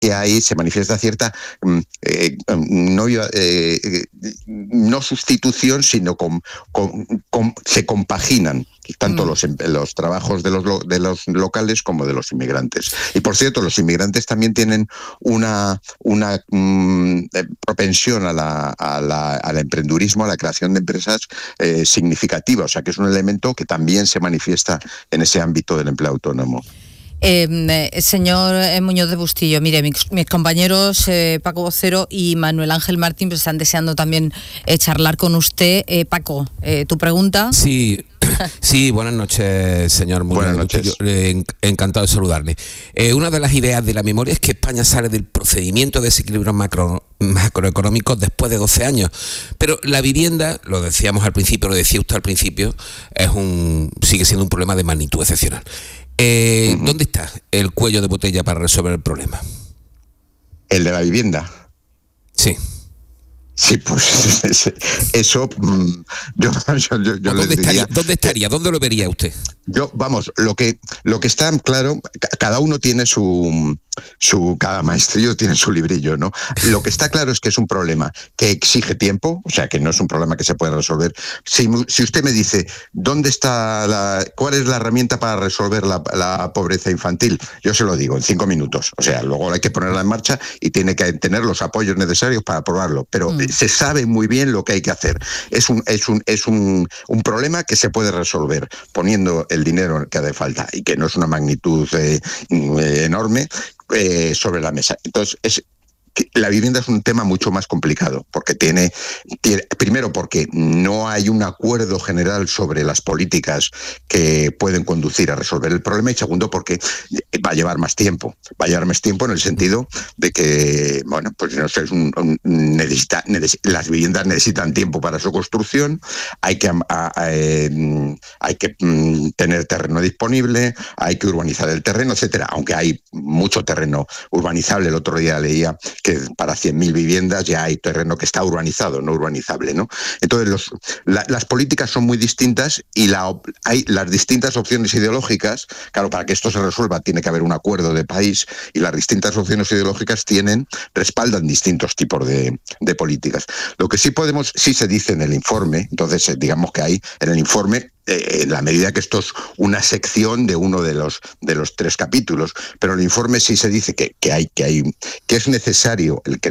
que ahí se manifiesta cierta no sustitución, sino se compaginan tanto los trabajos de los locales como de los inmigrantes. Y por cierto, los inmigrantes también tienen una propensión al emprendurismo, a la creación de empresas significativa, o sea que es un elemento que también se manifiesta en ese ámbito del empleo autónomo. Señor Muñoz de Bustillo, mire, mis compañeros Paco Vocero y Manuel Ángel Martín pues están deseando también charlar con usted. Paco, ¿tu pregunta? Sí, buenas noches, señor Muñoz. Buenas noches. Encantado de saludarle. Una de las ideas de la memoria es que España sale del procedimiento de desequilibrios macroeconómicos después de 12 años. Pero la vivienda, lo decíamos al principio, lo decía usted al principio, sigue siendo un problema de magnitud excepcional. ¿Dónde está el cuello de botella para resolver el problema? ¿El de la vivienda? Sí. Sí, pues eso yo le diría... ¿Dónde estaría? ¿Dónde lo vería usted? Lo que está claro, cada uno tiene cada maestrillo tiene su librillo, ¿no? Lo que está claro es que es un problema que exige tiempo, o sea, que no es un problema que se puede resolver. Si usted me dice, ¿cuál es la herramienta para resolver la pobreza infantil? Yo se lo digo, en 5 minutos. O sea, luego hay que ponerla en marcha y tiene que tener los apoyos necesarios para aprobarlo. Pero se sabe muy bien lo que hay que hacer. Es un problema que se puede resolver poniendo el dinero que hace falta y que no es una magnitud enorme sobre la mesa. Entonces, la vivienda es un tema mucho más complicado, porque primero porque no hay un acuerdo general sobre las políticas que pueden conducir a resolver el problema, y segundo porque va a llevar más tiempo. Va a llevar más tiempo en el sentido de que, bueno, pues no sé, las viviendas necesitan tiempo para su construcción, hay que tener terreno disponible, hay que urbanizar el terreno, etcétera, aunque hay mucho terreno urbanizable. El otro día leía que para 100.000 viviendas ya hay terreno que está urbanizado, no urbanizable, ¿no? Entonces las políticas son muy distintas y hay las distintas opciones ideológicas. Claro, para que esto se resuelva tiene que haber un acuerdo de país, y las distintas opciones ideológicas respaldan distintos tipos de políticas. Lo que sí se dice en el informe, entonces digamos que hay en el informe, en la medida que esto es una sección de uno de los 3 capítulos, pero en el informe sí se dice que es necesario el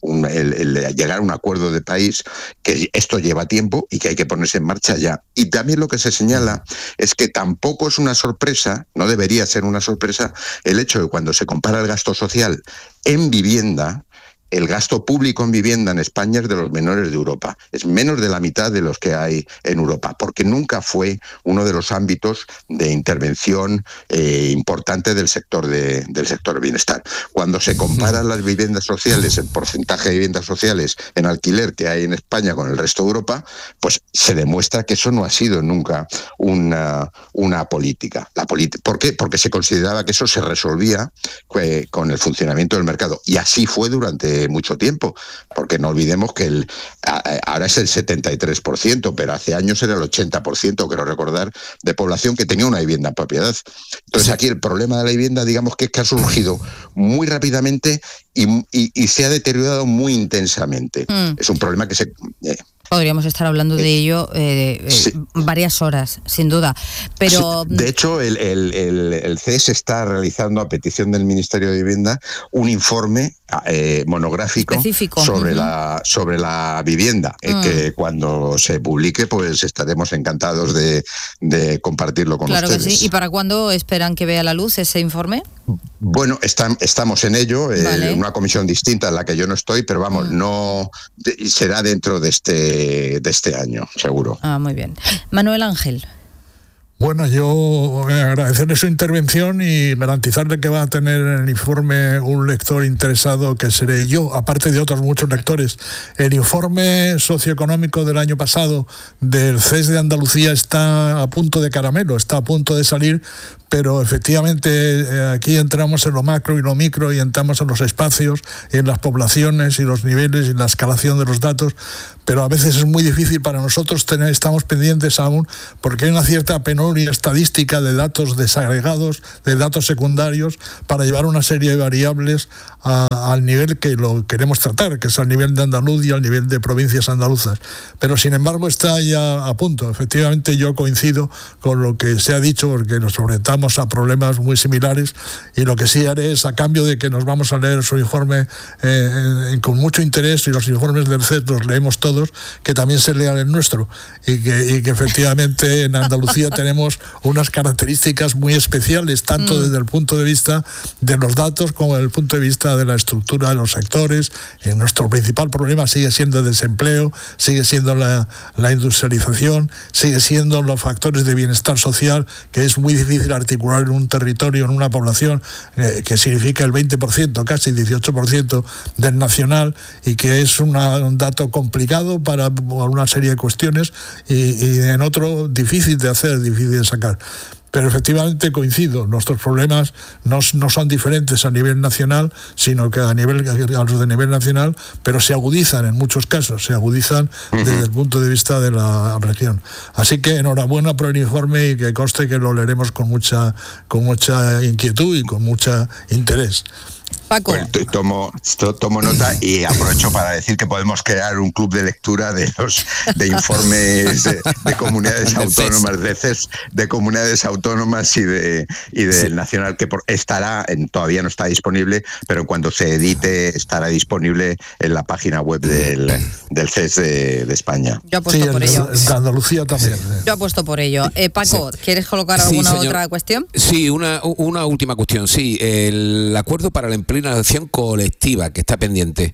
llegar a un acuerdo de país, que esto lleva tiempo y que hay que ponerse en marcha ya. Y también lo que se señala es que tampoco es una sorpresa, no debería ser una sorpresa, el hecho de que cuando se compara el gasto social en vivienda, el gasto público en vivienda en España es de los menores de Europa. Es menos de la mitad de los que hay en Europa, porque nunca fue uno de los ámbitos de intervención importante del sector de bienestar. Cuando se comparan las viviendas sociales, el porcentaje de viviendas sociales en alquiler que hay en España con el resto de Europa, pues se demuestra que eso no ha sido nunca una política. ¿Por qué? Porque se consideraba que eso se resolvía con el funcionamiento del mercado. Y así fue durante mucho tiempo, porque no olvidemos que ahora es el 73%, pero hace años era el 80%, quiero recordar, de población que tenía una vivienda en propiedad. Entonces aquí el problema de la vivienda, digamos que ha surgido muy rápidamente y se ha deteriorado muy intensamente. Es un problema que podríamos estar hablando de ello sí, varias horas, sin duda. Pero sí, de hecho, el CES está realizando, a petición del Ministerio de Vivienda, un informe monográfico específico sobre la vivienda, que cuando se publique, pues estaremos encantados de compartirlo con ustedes. Claro que sí. ¿Y para cuándo esperan que vea la luz ese informe? Bueno, estamos en ello, vale. Una comisión distinta en la que yo no estoy, pero vamos, no será dentro de este año, seguro. Muy bien. Manuel Ángel. Bueno, yo agradecerle su intervención y garantizarle que va a tener en el informe un lector interesado, que seré yo, aparte de otros muchos lectores. El informe socioeconómico del año pasado del CES de Andalucía está a punto de caramelo, está a punto de salir, pero efectivamente aquí entramos en lo macro y lo micro y entramos en los espacios, en las poblaciones y los niveles y la escalación de los datos, pero a veces es muy difícil para nosotros estamos pendientes aún porque hay una cierta penuria estadística de datos desagregados, de datos secundarios, para llevar una serie de variables al nivel que lo queremos tratar, que es al nivel de Andalucía, al nivel de provincias andaluzas. Pero sin embargo está ya a punto. Efectivamente yo coincido con lo que se ha dicho porque nos enfrentamos a problemas muy similares y lo que sí haré es, a cambio de que nos vamos a leer su informe con mucho interés, y los informes del CES los leemos todos, que también se lean el nuestro y que efectivamente en Andalucía tenemos unas características muy especiales, tanto desde el punto de vista de los datos como desde el punto de vista de la estructura de los sectores. Nuestro principal problema sigue siendo el desempleo, sigue siendo la industrialización, sigue siendo los factores de bienestar social, que es muy difícil articular en un territorio, en una población que significa el 20%, casi 18% del nacional, y que es un dato complicado para una serie de cuestiones y en otro difícil de hacer, difícil de sacar. Pero efectivamente coincido, nuestros problemas no son diferentes a nivel nacional, sino que a los de nivel nacional, pero se agudizan en muchos casos, se agudizan desde el punto de vista de la región. Así que enhorabuena por el informe y que conste que lo leeremos con mucha inquietud y con mucho interés. Paco. Bueno, tomo nota y aprovecho para decir que podemos crear un club de lectura de informes de comunidades autónomas, de CES, de comunidades autónomas y del Nacional, que todavía no está disponible, pero cuando se edite estará disponible en la página web del CES de España. Yo apuesto por ello. De Andalucía también. Yo apuesto por ello. Paco, ¿quieres colocar alguna otra cuestión? Sí, una última cuestión. Sí, el acuerdo para la implementación colectiva que está pendiente.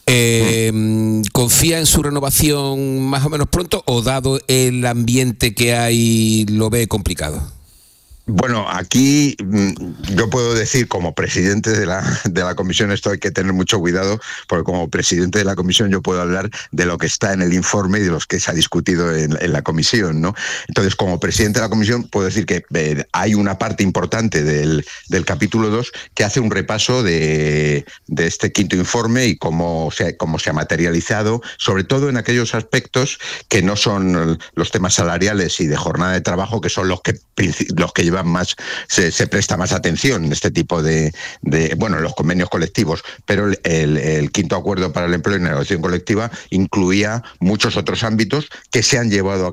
¿Confía en su renovación más o menos pronto o, dado el ambiente que hay, lo ve complicado? Bueno, aquí yo puedo decir, como presidente de la comisión, esto hay que tener mucho cuidado, porque como presidente de la comisión yo puedo hablar de lo que está en el informe y de los que se ha discutido en la comisión, ¿no? Entonces, como presidente de la comisión, puedo decir que hay una parte importante del capítulo 2 que hace un repaso de este quinto informe y cómo se ha materializado, sobre todo en aquellos aspectos que no son los temas salariales y de jornada de trabajo, que son los que llevan más, se presta más atención en este tipo de los convenios colectivos, pero el quinto acuerdo para el empleo y la negociación colectiva incluía muchos otros ámbitos que se han llevado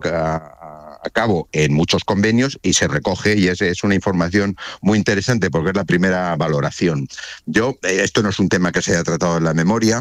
a cabo en muchos convenios y se recoge, y es una información muy interesante porque es la primera valoración. Esto no es un tema que se haya tratado en la memoria.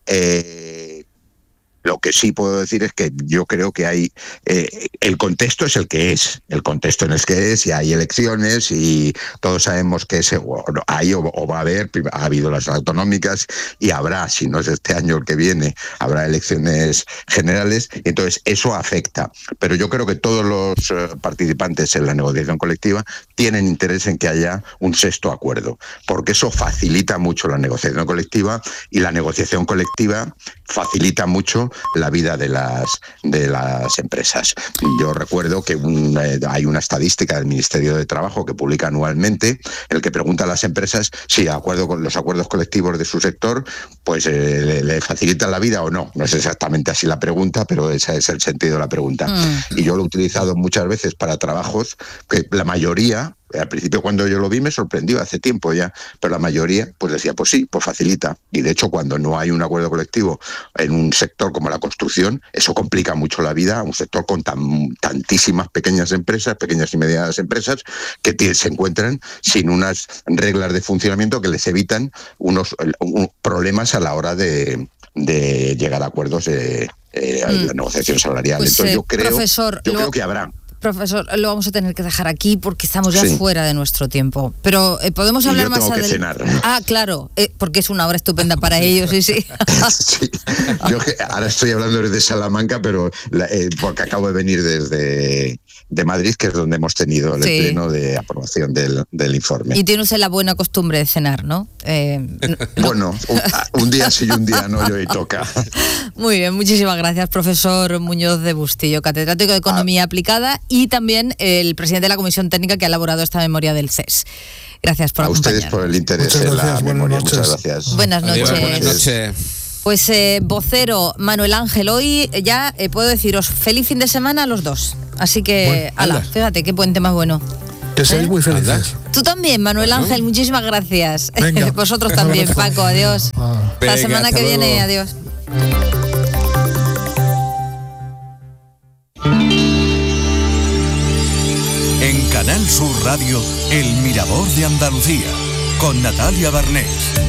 Lo que sí puedo decir es que yo creo que hay el contexto es el que es, y hay elecciones y todos sabemos que hay o va a haber, ha habido las autonómicas y habrá, si no es este año el que viene, habrá elecciones generales, entonces eso afecta. Pero yo creo que todos los participantes en la negociación colectiva tienen interés en que haya un sexto acuerdo, porque eso facilita mucho la negociación colectiva, y la negociación colectiva facilita mucho la vida de las empresas. Yo recuerdo que hay una estadística del Ministerio de Trabajo que publica anualmente, en el que pregunta a las empresas si, de acuerdo con los acuerdos colectivos de su sector, pues le facilitan la vida o no. No es exactamente así la pregunta, pero ese es el sentido de la pregunta. Y yo lo he utilizado muchas veces para trabajos que la mayoría, al principio cuando yo lo vi me sorprendió, hace tiempo ya, pero la mayoría pues decía, pues sí, pues facilita. Y de hecho, cuando no hay un acuerdo colectivo en un sector como la construcción, eso complica mucho la vida a un sector con tantísimas pequeñas y medianas empresas que se encuentran sin unas reglas de funcionamiento que les evitan unos problemas a la hora de llegar a acuerdos de la negociación salarial. Pues, entonces yo creo que habrá. Profesor, lo vamos a tener que dejar aquí porque estamos ya fuera de nuestro tiempo. Pero podemos hablar más adelante. Cenar. Ah, claro, porque es una hora estupenda para ellos, sí. Sí. Yo ahora estoy hablando desde Salamanca, pero porque acabo de venir desde de Madrid, que es donde hemos tenido el pleno de aprobación del informe. Y tiene usted la buena costumbre de cenar, ¿no? Bueno, un día sí y un día no, y hoy toca. Muy bien, muchísimas gracias, profesor Muñoz de Bustillo, catedrático de Economía Aplicada y también el presidente de la Comisión Técnica que ha elaborado esta memoria del CES. Gracias por acompañarnos. A ustedes por el interés en la memoria. Muchas gracias. Buenas noches. Buenas noches. Pues vocero Manuel Ángel, hoy ya puedo deciros feliz fin de semana a los dos. Así que, fíjate qué puente más bueno. Que seáis muy felices. Tú también, Manuel Ángel, muchísimas gracias. Venga. Vosotros también, Paco, adiós. La semana que viene, adiós. En Canal Sur Radio, El Mirador de Andalucía, con Natalia Barnés.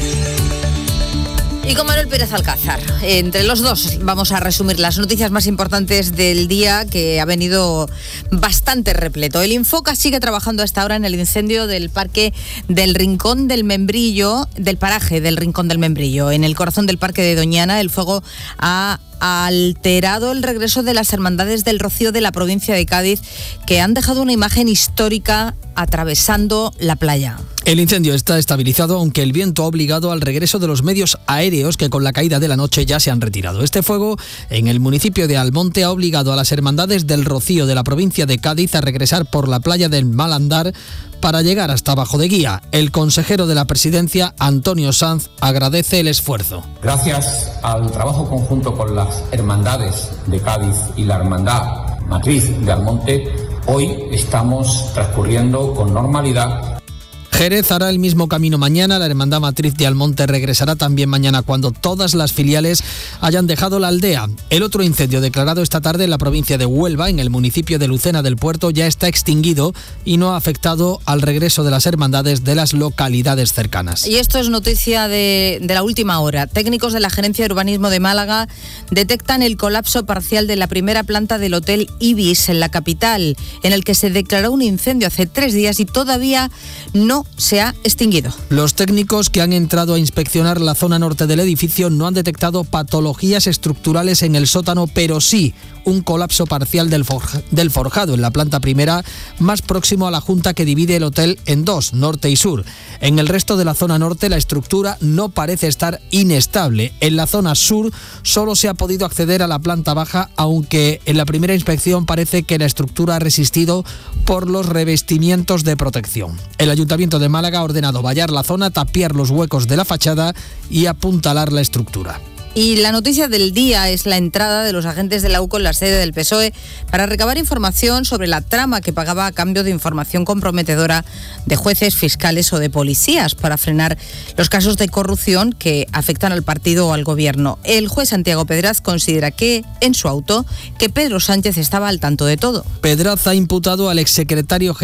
Y con Manuel Pérez Alcázar. Entre los dos vamos a resumir las noticias más importantes del día, que ha venido bastante repleto. El Infoca sigue trabajando hasta ahora en el incendio del parque del Rincón del Membrillo, del paraje del Rincón del Membrillo. En el corazón del parque de Doñana, el fuego ha alterado el regreso de las hermandades del Rocío de la provincia de Cádiz, que han dejado una imagen histórica atravesando la playa. El incendio está estabilizado, aunque el viento ha obligado al regreso de los medios aéreos que con la caída de la noche ya se han retirado. Este fuego en el municipio de Almonte ha obligado a las hermandades del Rocío de la provincia de Cádiz a regresar por la playa del Malandar para llegar hasta Bajo de Guía. El consejero de la presidencia, Antonio Sanz, agradece el esfuerzo. Gracias al trabajo conjunto con las hermandades de Cádiz y la hermandad matriz de Almonte, hoy estamos transcurriendo con normalidad. Jerez hará el mismo camino mañana. La Hermandad Matriz de Almonte regresará también mañana cuando todas las filiales hayan dejado la aldea. El otro incendio declarado esta tarde en la provincia de Huelva, en el municipio de Lucena del Puerto, ya está extinguido y no ha afectado al regreso de las hermandades de las localidades cercanas. Y esto es noticia de la última hora. Técnicos de la Gerencia de Urbanismo de Málaga detectan el colapso parcial de la primera planta del Hotel Ibis en la capital, en el que se declaró un incendio hace 3 días y todavía no se ha extinguido. Los técnicos que han entrado a inspeccionar la zona norte del edificio no han detectado patologías estructurales en el sótano, pero sí un colapso parcial del forjado en la planta primera, más próximo a la junta que divide el hotel en dos, norte y sur. En el resto de la zona norte la estructura no parece estar inestable. En la zona sur solo se ha podido acceder a la planta baja, aunque en la primera inspección parece que la estructura ha resistido por los revestimientos de protección. El Ayuntamiento de Málaga ha ordenado vallar la zona, tapiar los huecos de la fachada y apuntalar la estructura. Y la noticia del día es la entrada de los agentes de la UCO en la sede del PSOE para recabar información sobre la trama que pagaba a cambio de información comprometedora de jueces, fiscales o de policías para frenar los casos de corrupción que afectan al partido o al gobierno. El juez Santiago Pedraz considera que, en su auto, que Pedro Sánchez estaba al tanto de todo. Pedraz ha imputado al exsecretario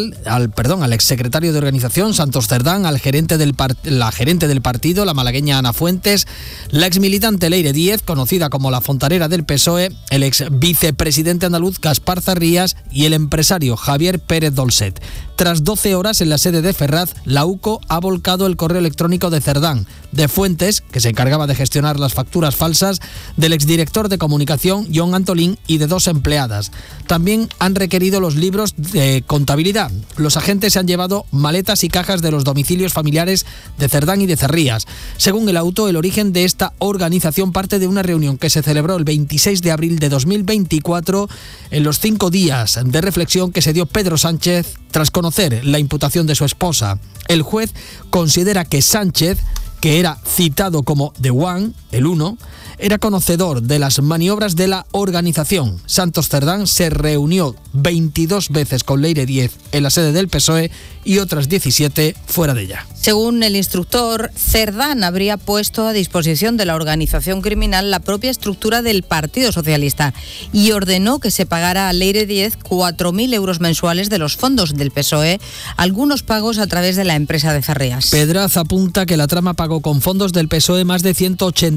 de organización, Santos Cerdán, la gerente del partido, la malagueña Ana Fuentes, la exmilitante Leire Díez, conocida como la fontanera del PSOE, el ex vicepresidente andaluz Gaspar Zarrías y el empresario Javier Pérez Dolcet. Tras 12 horas en la sede de Ferraz, la UCO ha volcado el correo electrónico de Cerdán, de Fuentes, que se encargaba de gestionar las facturas falsas, del exdirector de comunicación John Antolín y de 2 empleadas. También han requerido los libros de contabilidad. Los agentes se han llevado maletas y cajas de los domicilios familiares de Cerdán y de Zarrías. Según el auto, el origen de esta organización parte de una reunión que se celebró el 26 de abril de 2024 en los 5 días de reflexión que se dio Pedro Sánchez tras conocer la imputación de su esposa. El juez considera que Sánchez, que era citado como The One, el uno, era conocedor de las maniobras de la organización. Santos Cerdán se reunió 22 veces con Leire Díez en la sede del PSOE y otras 17 fuera de ella. Según el instructor, Cerdán habría puesto a disposición de la organización criminal la propia estructura del Partido Socialista y ordenó que se pagara a Leire Díez 4.000 euros mensuales de los fondos del PSOE, algunos pagos a través de la empresa de Zarrías. Pedraz apunta que la trama pagó con fondos del PSOE más de 180.000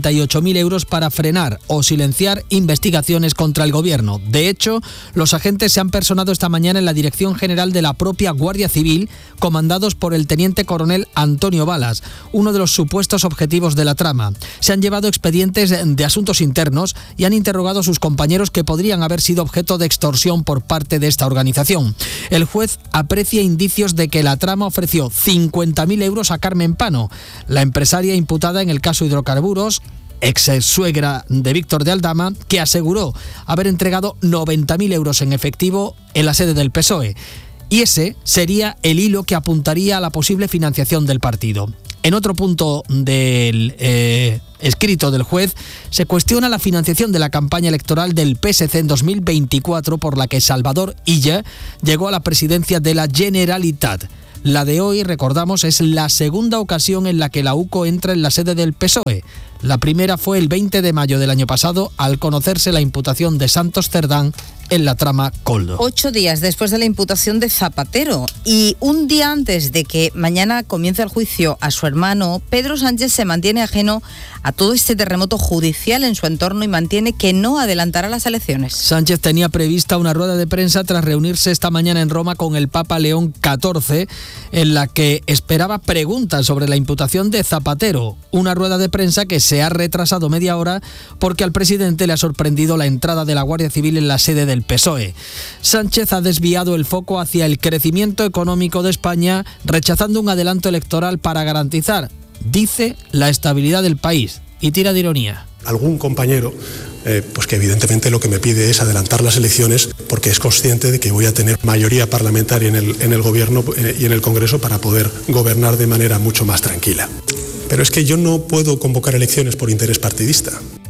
58.000 euros para frenar o silenciar investigaciones contra el gobierno. De hecho, los agentes se han personado esta mañana en la Dirección General de la propia Guardia Civil, comandados por el teniente coronel Antonio Balas, uno de los supuestos objetivos de la trama. Se han llevado expedientes de asuntos internos y han interrogado a sus compañeros que podrían haber sido objeto de extorsión por parte de esta organización. El juez aprecia indicios de que la trama ofreció 50.000 euros a Carmen Pano, la empresaria imputada en el caso Hidrocarburos, ex suegra de Víctor de Aldama, que aseguró haber entregado 90.000 euros en efectivo en la sede del PSOE. Y ese sería el hilo que apuntaría a la posible financiación del partido. En otro punto del escrito del juez, se cuestiona la financiación de la campaña electoral del PSC en 2024, por la que Salvador Illa llegó a la presidencia de la Generalitat. La de hoy, recordamos, es la segunda ocasión en la que la UCO entra en la sede del PSOE. La primera fue el 20 de mayo del año pasado, al conocerse la imputación de Santos Cerdán en la trama Koldo. 8 días después de la imputación de Zapatero y un día antes de que mañana comience el juicio a su hermano, Pedro Sánchez se mantiene ajeno a todo este terremoto judicial en su entorno y mantiene que no adelantará las elecciones. Sánchez tenía prevista una rueda de prensa tras reunirse esta mañana en Roma con el Papa León XIV, en la que esperaba preguntas sobre la imputación de Zapatero. Una rueda de prensa que se ha retrasado media hora porque al presidente le ha sorprendido la entrada de la Guardia Civil en la sede del PSOE. Sánchez ha desviado el foco hacia el crecimiento económico de España, rechazando un adelanto electoral para garantizar, dice, la estabilidad del país. Y tira de ironía. Algún compañero, pues que evidentemente lo que me pide es adelantar las elecciones porque es consciente de que voy a tener mayoría parlamentaria en el gobierno y en el Congreso para poder gobernar de manera mucho más tranquila. Pero es que yo no puedo convocar elecciones por interés partidista.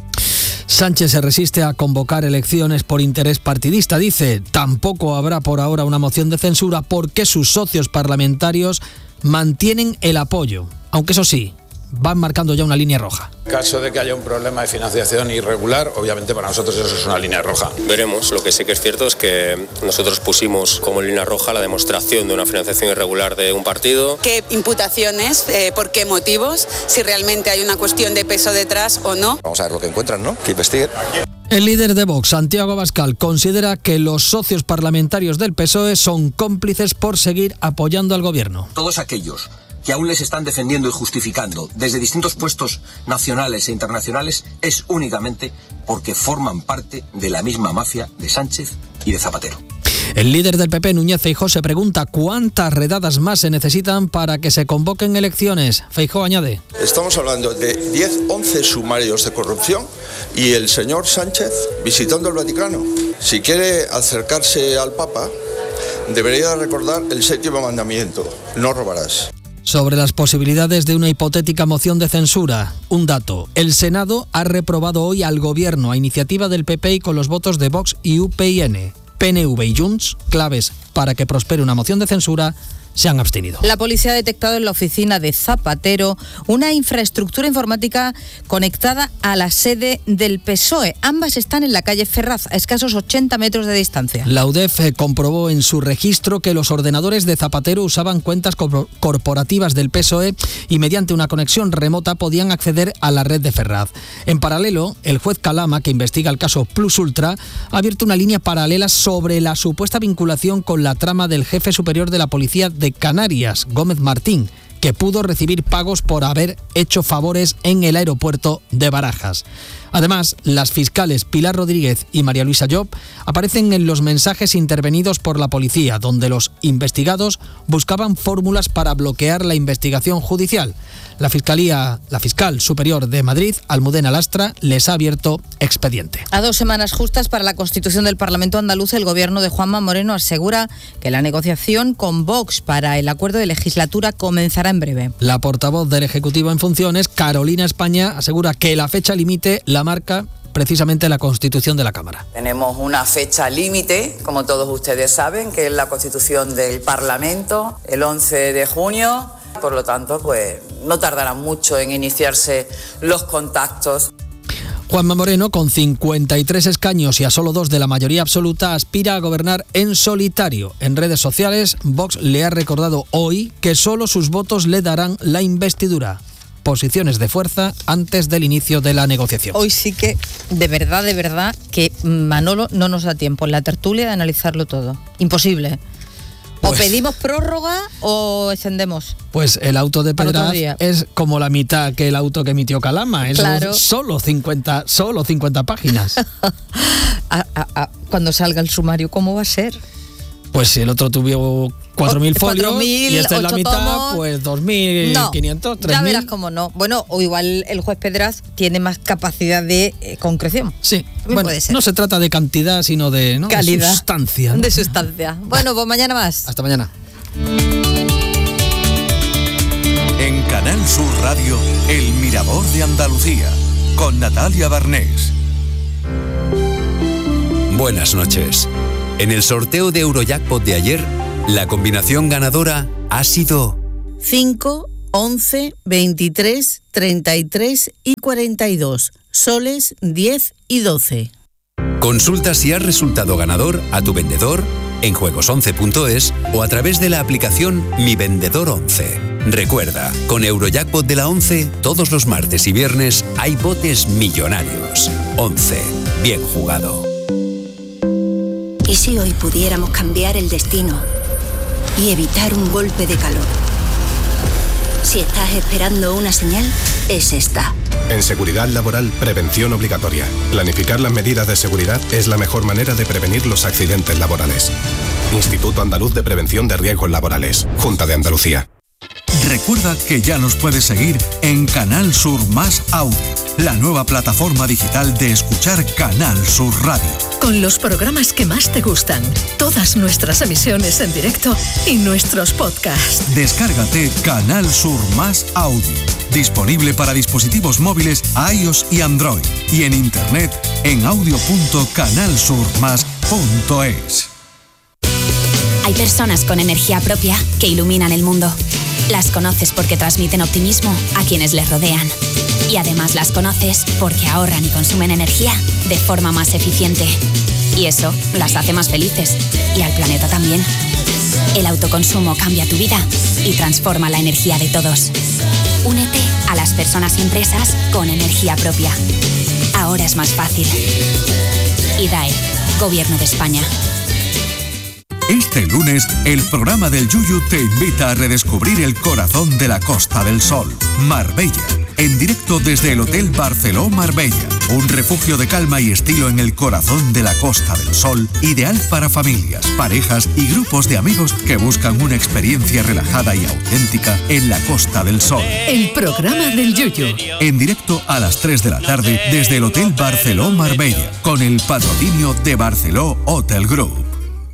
Sánchez se resiste a convocar elecciones por interés partidista. Dice, tampoco habrá por ahora una moción de censura porque sus socios parlamentarios mantienen el apoyo. Aunque eso sí, van marcando ya una línea roja. En caso de que haya un problema de financiación irregular, obviamente para nosotros eso es una línea roja. Veremos. Lo que sí que es cierto es que nosotros pusimos como línea roja la demostración de una financiación irregular de un partido. ¿Qué imputaciones? ¿Por qué motivos? Si realmente hay una cuestión de peso detrás o no. Vamos a ver lo que encuentran, ¿no? Que investiguen. El líder de Vox, Santiago Abascal, considera que los socios parlamentarios del PSOE son cómplices por seguir apoyando al gobierno. Todos aquellos que aún les están defendiendo y justificando desde distintos puestos nacionales e internacionales es únicamente porque forman parte de la misma mafia de Sánchez y de Zapatero. El líder del PP, Núñez Feijóo, se pregunta cuántas redadas más se necesitan para que se convoquen elecciones. Feijóo añade: estamos hablando de 10-11 sumarios de corrupción y el señor Sánchez visitando el Vaticano. Si quiere acercarse al Papa, debería recordar el 7º mandamiento: no robarás. Sobre las posibilidades de una hipotética moción de censura, un dato. El Senado ha reprobado hoy al Gobierno a iniciativa del PP y con los votos de Vox y UPyN. PNV y Junts, claves para que prospere una moción de censura, se han abstenido. La policía ha detectado en la oficina de Zapatero una infraestructura informática conectada a la sede del PSOE. Ambas están en la calle Ferraz, a escasos 80 metros de distancia. La UDEF comprobó en su registro que los ordenadores de Zapatero usaban cuentas corporativas del PSOE y mediante una conexión remota podían acceder a la red de Ferraz. En paralelo, el juez Calama, que investiga el caso Plus Ultra, ha abierto una línea paralela sobre la supuesta vinculación con la trama del jefe superior de la policía de Canarias, Gómez Martín, que pudo recibir pagos por haber hecho favores en el aeropuerto de Barajas. Además, las fiscales Pilar Rodríguez y María Luisa Llop aparecen en los mensajes intervenidos por la policía, donde los investigados buscaban fórmulas para bloquear la investigación judicial. La fiscal superior de Madrid, Almudena Lastra, les ha abierto expediente. A 2 semanas justas para la constitución del Parlamento andaluz, el gobierno de Juanma Moreno asegura que la negociación con Vox para el acuerdo de legislatura comenzará en breve. La portavoz del Ejecutivo en funciones, Carolina España, asegura que la fecha límite la marca precisamente la Constitución de la Cámara. Tenemos una fecha límite, como todos ustedes saben, que es la Constitución del Parlamento, el 11 de junio. Por lo tanto, pues no tardará mucho en iniciarse los contactos. Juanma Moreno, con 53 escaños y a solo 2 de la mayoría absoluta, aspira a gobernar en solitario. En redes sociales, Vox le ha recordado hoy que solo sus votos le darán la investidura. posiciones de fuerza antes del inicio de la negociación. Hoy sí que, de verdad, que Manolo no nos da tiempo en la tertulia de analizarlo todo. Imposible. O pedimos prórroga o extendemos. Pues el auto de Pedraz es como la mitad que el auto que emitió Calama. Eso claro. Solo 50 páginas. Cuando salga el sumario, ¿cómo va a ser? Pues si el otro tuvo 4.000 folios 4.000, y esta es la mitad, tomos, pues 2.500, 3.000. Ya verás cómo no. Bueno, o igual el juez Pedraz tiene más capacidad de concreción. Sí, bueno, puede ser. No se trata de cantidad, sino de calidad, de sustancia. ¿No? De sustancia. Bueno, pues mañana más. Hasta mañana. En Canal Sur Radio, El Mirador de Andalucía, con Natalia Barnés. Buenas noches. En el sorteo de Eurojackpot de ayer, la combinación ganadora ha sido 5, 11, 23, 33 y 42, soles 10 y 12. Consulta si has resultado ganador a tu vendedor en juegos11.es o a través de la aplicación Mi Vendedor 11. Recuerda, con Eurojackpot de la 11, todos los martes y viernes hay botes millonarios. 11. Bien jugado. ¿Y si hoy pudiéramos cambiar el destino y evitar un golpe de calor? Si estás esperando una señal, es esta. En seguridad laboral, prevención obligatoria. Planificar las medidas de seguridad es la mejor manera de prevenir los accidentes laborales. Instituto Andaluz de Prevención de Riesgos Laborales. Junta de Andalucía. Recuerda que ya nos puedes seguir en Canal Sur Más Audio, la nueva plataforma digital de escuchar Canal Sur Radio. Con los programas que más te gustan, todas nuestras emisiones en directo y nuestros podcasts. Descárgate Canal Sur Más Audio, disponible para dispositivos móviles iOS y Android, y en internet en audio.canalsurmas.es. Hay personas con energía propia que iluminan el mundo. Las conoces porque transmiten optimismo a quienes les rodean. Y además las conoces porque ahorran y consumen energía de forma más eficiente. Y eso las hace más felices. Y al planeta también. El autoconsumo cambia tu vida y transforma la energía de todos. Únete a las personas y empresas con energía propia. Ahora es más fácil. IDAE, Gobierno de España. Este lunes, el programa del Yuyu te invita a redescubrir el corazón de la Costa del Sol, Marbella, en directo desde el Hotel Barceló Marbella, un refugio de calma y estilo en el corazón de la Costa del Sol, ideal para familias, parejas y grupos de amigos que buscan una experiencia relajada y auténtica en la Costa del Sol. El programa del Yuyu. En directo a las 3 de la tarde desde el Hotel Barceló Marbella, con el patrocinio de Barceló Hotel Group.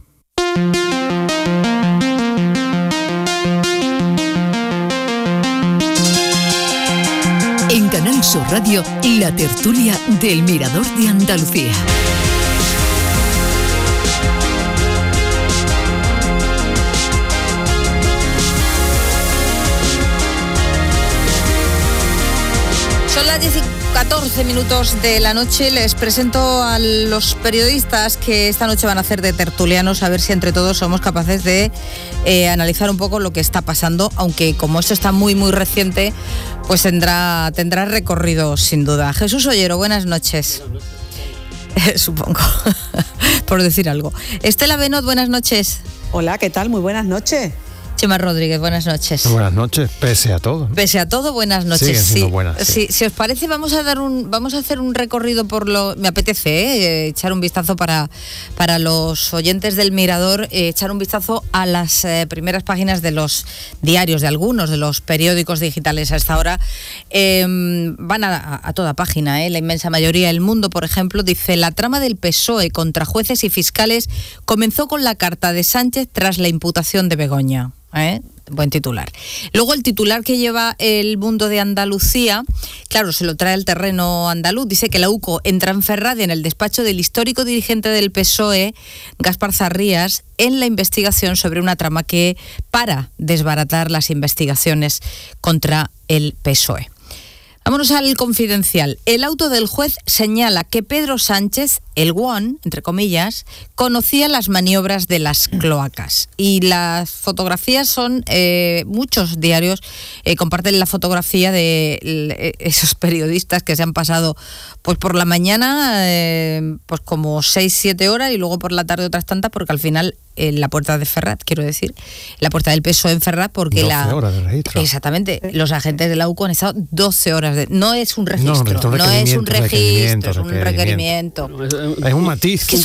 En Canal Sur Radio, la tertulia del Mirador de Andalucía. Son las 14 minutos de la noche. Les presento a los periodistas que esta noche van a hacer de tertulianos, a ver si entre todos somos capaces de analizar un poco lo que está pasando, aunque como esto está muy reciente, pues tendrá recorrido sin duda. Jesús Ollero, buenas noches. Supongo, por decir algo. Estela Benot, buenas noches. Hola, ¿qué tal? Muy buenas noches. Chema Rodríguez, buenas noches. Buenas noches, pese a todo. Pese a todo, buenas noches. Siguen siendo buenas, sí. Si os parece, vamos a hacer un recorrido por lo... Me apetece echar un vistazo para los oyentes del Mirador, echar un vistazo a las primeras páginas de los diarios, de algunos de los periódicos digitales a esta hora. Van a toda página, la inmensa mayoría. El Mundo, por ejemplo, dice: la trama del PSOE contra jueces y fiscales comenzó con la carta de Sánchez tras la imputación de Begoña. Buen titular. Luego el titular que lleva El Mundo de Andalucía, claro, se lo trae al terreno andaluz. Dice que la UCO entra en Ferradia en el despacho del histórico dirigente del PSOE, Gaspar Zarrías, en la investigación sobre una trama que para desbaratar las investigaciones contra el PSOE. Vámonos al Confidencial. El auto del juez señala que Pedro Sánchez, el guon, entre comillas, conocía las maniobras de las cloacas. Y las fotografías son, muchos diarios comparten la fotografía de esos periodistas que se han pasado pues por la mañana pues como 6-7 horas y luego por la tarde otras tantas, porque al final en la puerta de Ferraz, quiero decir, la puerta del PSOE en Ferraz, porque 12 horas de registro. Exactamente, los agentes de la UCO han estado 12 horas no es un registro, no es un registro, es un requerimiento. Es un matiz. Es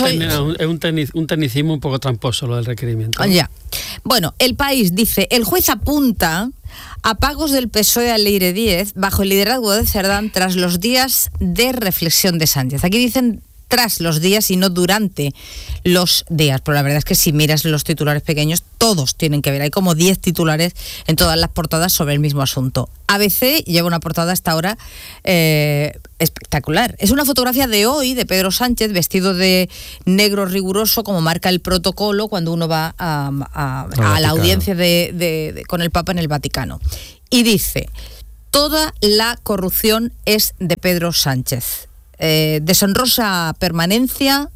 un tecnicismo un poco tramposo lo del requerimiento. Ya. Bueno, El País dice, el juez apunta a pagos del PSOE a Leire Díez bajo el liderazgo de Cerdán tras los días de reflexión de Sánchez. Aquí dicen tras los días y no durante los días, pero la verdad es que si miras los titulares pequeños, todos tienen que ver, hay como 10 titulares en todas las portadas sobre el mismo asunto. ABC lleva una portada hasta ahora espectacular. Es una fotografía de hoy de Pedro Sánchez vestido de negro riguroso, como marca el protocolo cuando uno va a la audiencia con el Papa en el Vaticano. Y dice, toda la corrupción es de Pedro Sánchez. Deshonrosa permanencia,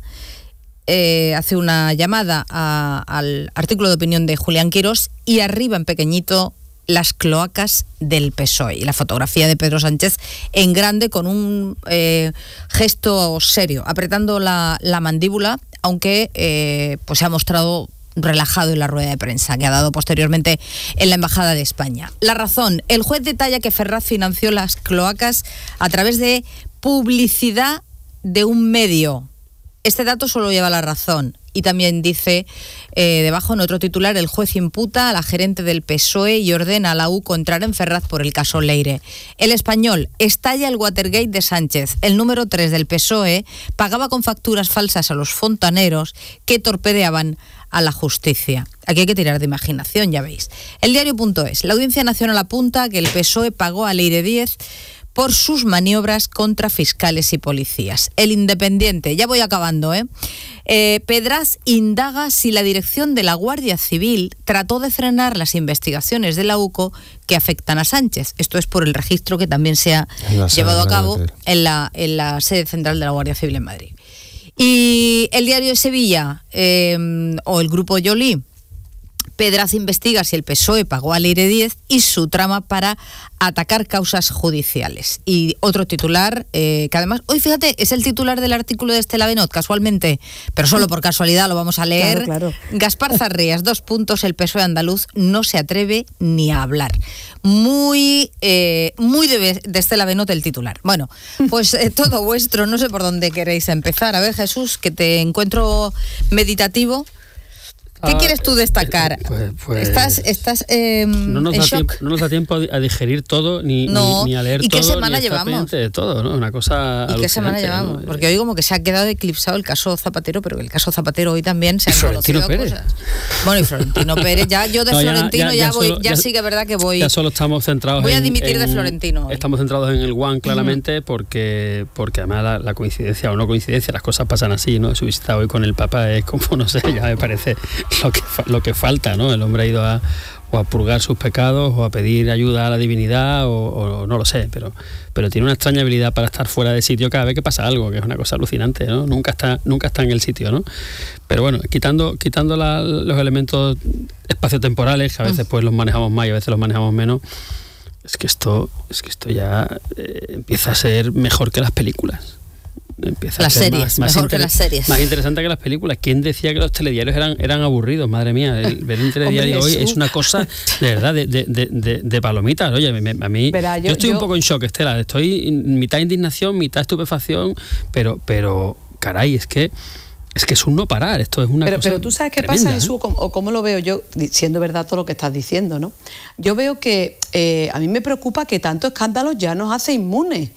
hace una llamada al artículo de opinión de Julián Quirós y arriba en pequeñito las cloacas del PSOE y la fotografía de Pedro Sánchez en grande con un gesto serio, apretando la mandíbula, aunque pues se ha mostrado relajado en la rueda de prensa que ha dado posteriormente en la Embajada de España. La Razón, el juez detalla que Ferraz financió las cloacas a través de publicidad de un medio. Este dato solo lleva La Razón. Y también dice, debajo en otro titular, el juez imputa a la gerente del PSOE y ordena a la UCO entrar en Ferraz por el caso Leire. El Español, estalla el Watergate de Sánchez. El número 3 del PSOE pagaba con facturas falsas a los fontaneros que torpedeaban a la justicia. Aquí hay que tirar de imaginación, ya veis. El diario.es, la Audiencia Nacional apunta que el PSOE pagó a Leire Díez por sus maniobras contra fiscales y policías. El Independiente, ya voy acabando, Pedraz indaga si la dirección de la Guardia Civil trató de frenar las investigaciones de la UCO que afectan a Sánchez. Esto es por el registro que también se ha llevado a cabo en la sede central de la Guardia Civil en Madrid. Y el diario de Sevilla, o el grupo Yolí, Pedraz investiga si el PSOE pagó a Leire Díez y su trama para atacar causas judiciales. Y otro titular, que además, hoy fíjate, es el titular del artículo de Estela Benot, casualmente, pero solo por casualidad lo vamos a leer. Claro. Gaspar Zarrías, 2 puntos, el PSOE andaluz no se atreve ni a hablar. Muy de Estela Benot el titular. Bueno, pues todo vuestro, no sé por dónde queréis empezar. A ver, Jesús, que te encuentro meditativo. ¿Qué quieres tú destacar? ¿Estás no nos da tiempo a digerir todo ni a leer todo. ¿Y qué semana llevamos? De todo, ¿no? Una cosa ¿Y qué semana llevamos? ¿No? Porque hoy como que se ha quedado eclipsado el caso Zapatero, pero el caso Zapatero hoy también se han conocido cosas. Bueno, y Florentino Pérez, Florentino sí que es verdad que voy. Ya solo estamos centrados. Voy a dimitir de Florentino. Estamos centrados en el One claramente porque además la coincidencia o no coincidencia, las cosas pasan así, ¿no? Su visita hoy con el Papa es como, no sé, ya me parece lo que falta, ¿no? El hombre ha ido a purgar sus pecados o a pedir ayuda a la divinidad o no lo sé, pero tiene una extraña habilidad para estar fuera de sitio cada vez que pasa algo, que es una cosa alucinante, ¿no? Nunca está en el sitio, ¿no? Pero bueno, quitando los elementos espaciotemporales, que a veces pues los manejamos más y a veces los manejamos menos, es que esto ya empieza a ser mejor que las películas. Las series, mejor que las series. Más interesante que las películas. ¿Quién decía que los telediarios eran aburridos? Madre mía, ver un telediario hoy es una cosa de verdad de palomitas. Oye, a mí yo estoy un poco en shock, Estela. Estoy mitad indignación, mitad estupefacción, pero caray, es que es un no parar. Esto es una cosa pero tú sabes qué tremenda, pasa, Jesús, o cómo lo veo yo, siendo verdad todo lo que estás diciendo, ¿no? Yo veo que a mí me preocupa que tanto escándalo ya nos hace inmunes.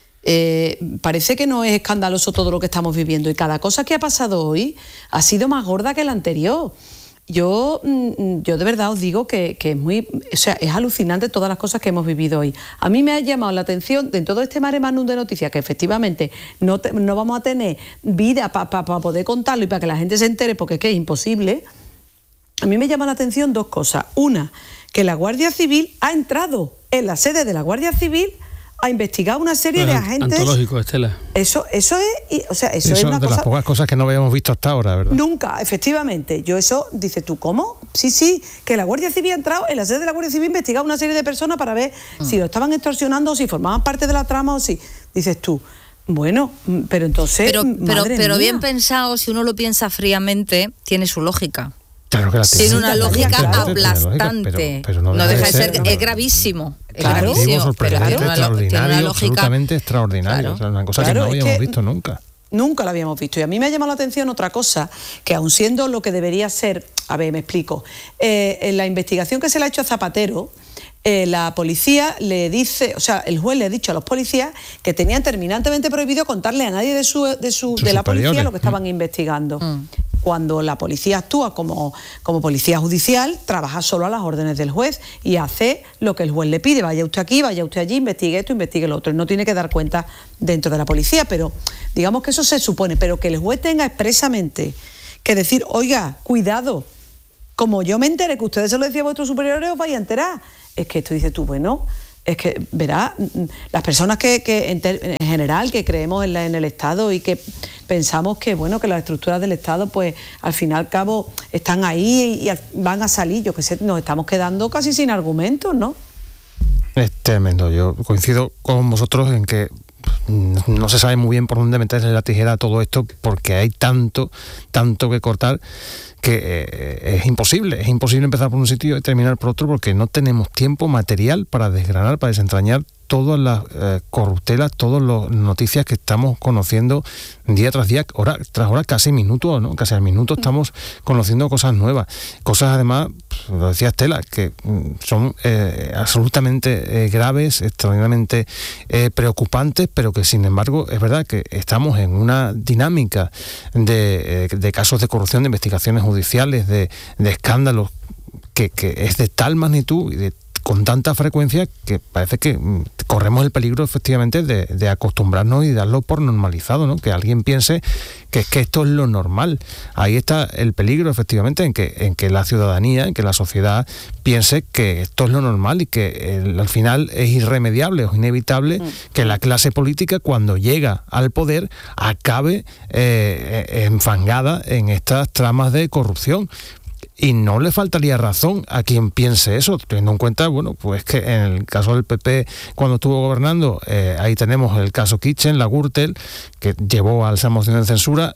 Parece que no es escandaloso todo lo que estamos viviendo y cada cosa que ha pasado hoy ha sido más gorda que la anterior. Yo de verdad os digo que es es alucinante todas las cosas que hemos vivido hoy. A mí me ha llamado la atención de todo este mare magnum de noticias que efectivamente no vamos a tener vida para poder contarlo y para que la gente se entere, porque es que es imposible. A mí me llama la atención 2 cosas. Una, que la Guardia Civil ha entrado en la sede de la Guardia Civil a investigar una serie de agentes. Antológico, Estela. Eso es, o sea, eso es una de cosa, las pocas cosas que no habíamos visto hasta ahora, ¿verdad? Nunca, efectivamente. Yo eso, dices tú, ¿cómo? Sí, que la Guardia Civil ha entrado, en la sede de la Guardia Civil ha investigado una serie de personas para ver si lo estaban extorsionando, o si formaban parte de la trama, o si, dices tú, bueno, pero entonces, pero bien pensado, si uno lo piensa fríamente, tiene su lógica. Claro que la tiene una lógica aplastante. Pero no deja de ser, es gravísimo. Claro, sorprendente, extraordinario, absolutamente extraordinario. Claro, o sea, una cosa que no habíamos visto nunca. Nunca la habíamos visto. Y a mí me ha llamado la atención otra cosa, que aun siendo lo que debería ser, a ver, me explico, en la investigación que se le ha hecho a Zapatero, la policía le dice, o sea, el juez le ha dicho a los policías que tenían terminantemente prohibido contarle a nadie de la policía lo que estaban investigando. Cuando la policía actúa como policía judicial, trabaja solo a las órdenes del juez y hace lo que el juez le pide. Vaya usted aquí, vaya usted allí, investigue esto, investigue lo otro. Él no tiene que dar cuenta dentro de la policía, pero digamos que eso se supone. Pero que el juez tenga expresamente que decir, oiga, cuidado, como yo me enteré que ustedes se lo decían a vuestros superiores, os vais a enterar. Es que esto dices tú, bueno, es que, verás, las personas que en general que creemos en el Estado y que pensamos que, bueno, que las estructuras del Estado, pues, al fin y al cabo, están ahí y van a salir, yo qué sé, nos estamos quedando casi sin argumentos, ¿no? Es tremendo. Yo coincido con vosotros en que no se sabe muy bien por dónde meterle la tijera a todo esto, porque hay tanto que cortar, que es imposible empezar por un sitio y terminar por otro, porque no tenemos tiempo material para desgranar, para desentrañar todas las corruptelas, todas las noticias que estamos conociendo día tras día, hora tras hora, casi minuto, ¿no? Casi al minuto estamos conociendo cosas nuevas, cosas además, lo decía Estela, que son absolutamente graves, extraordinariamente preocupantes, pero que sin embargo es verdad que estamos en una dinámica de casos de corrupción, de investigaciones judiciales, de escándalos que es de tal magnitud y con tanta frecuencia que parece que corremos el peligro efectivamente de acostumbrarnos y darlo por normalizado, ¿no? Que alguien piense que es que esto es lo normal. Ahí está el peligro efectivamente en que la ciudadanía, en que la sociedad piense que esto es lo normal y que al final es irremediable o inevitable que la clase política, cuando llega al poder, acabe enfangada en estas tramas de corrupción. Y no le faltaría razón a quien piense eso, teniendo en cuenta, bueno, pues que en el caso del PP, cuando estuvo gobernando, ahí tenemos el caso Kitchen, la Gürtel, que llevó a esa moción de censura.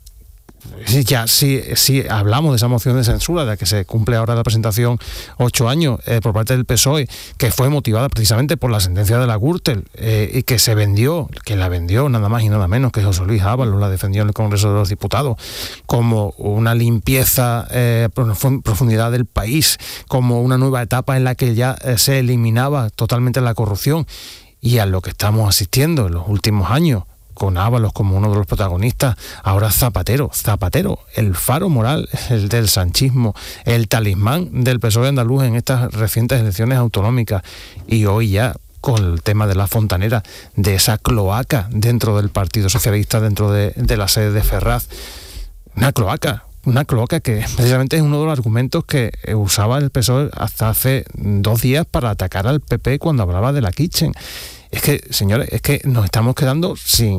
Ya sí hablamos de esa moción de censura, de la que se cumple ahora la presentación 8 años por parte del PSOE, que fue motivada precisamente por la sentencia de la Gürtel y que la vendió nada más y nada menos que José Luis Ábalos, la defendió en el Congreso de los Diputados, como una limpieza profundidad del país, como una nueva etapa en la que ya se eliminaba totalmente la corrupción, y a lo que estamos asistiendo en los últimos años, con Ábalos como uno de los protagonistas, ahora Zapatero, el faro moral, el del sanchismo, el talismán del PSOE andaluz en estas recientes elecciones autonómicas, y hoy ya con el tema de la fontanera, de esa cloaca dentro del Partido Socialista, dentro de la sede de Ferraz, una cloaca que precisamente es uno de los argumentos que usaba el PSOE hasta hace 2 días para atacar al PP cuando hablaba de la Kitchen. Es que, señores, nos estamos quedando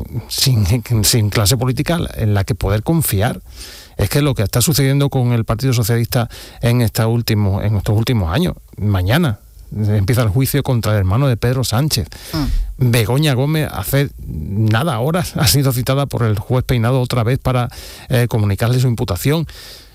sin clase política en la que poder confiar. Es que lo que está sucediendo con el Partido Socialista en estos últimos años, mañana empieza el juicio contra el hermano de Pedro Sánchez. Begoña Gómez, hace horas, ha sido citada por el juez Peinado otra vez para comunicarle su imputación.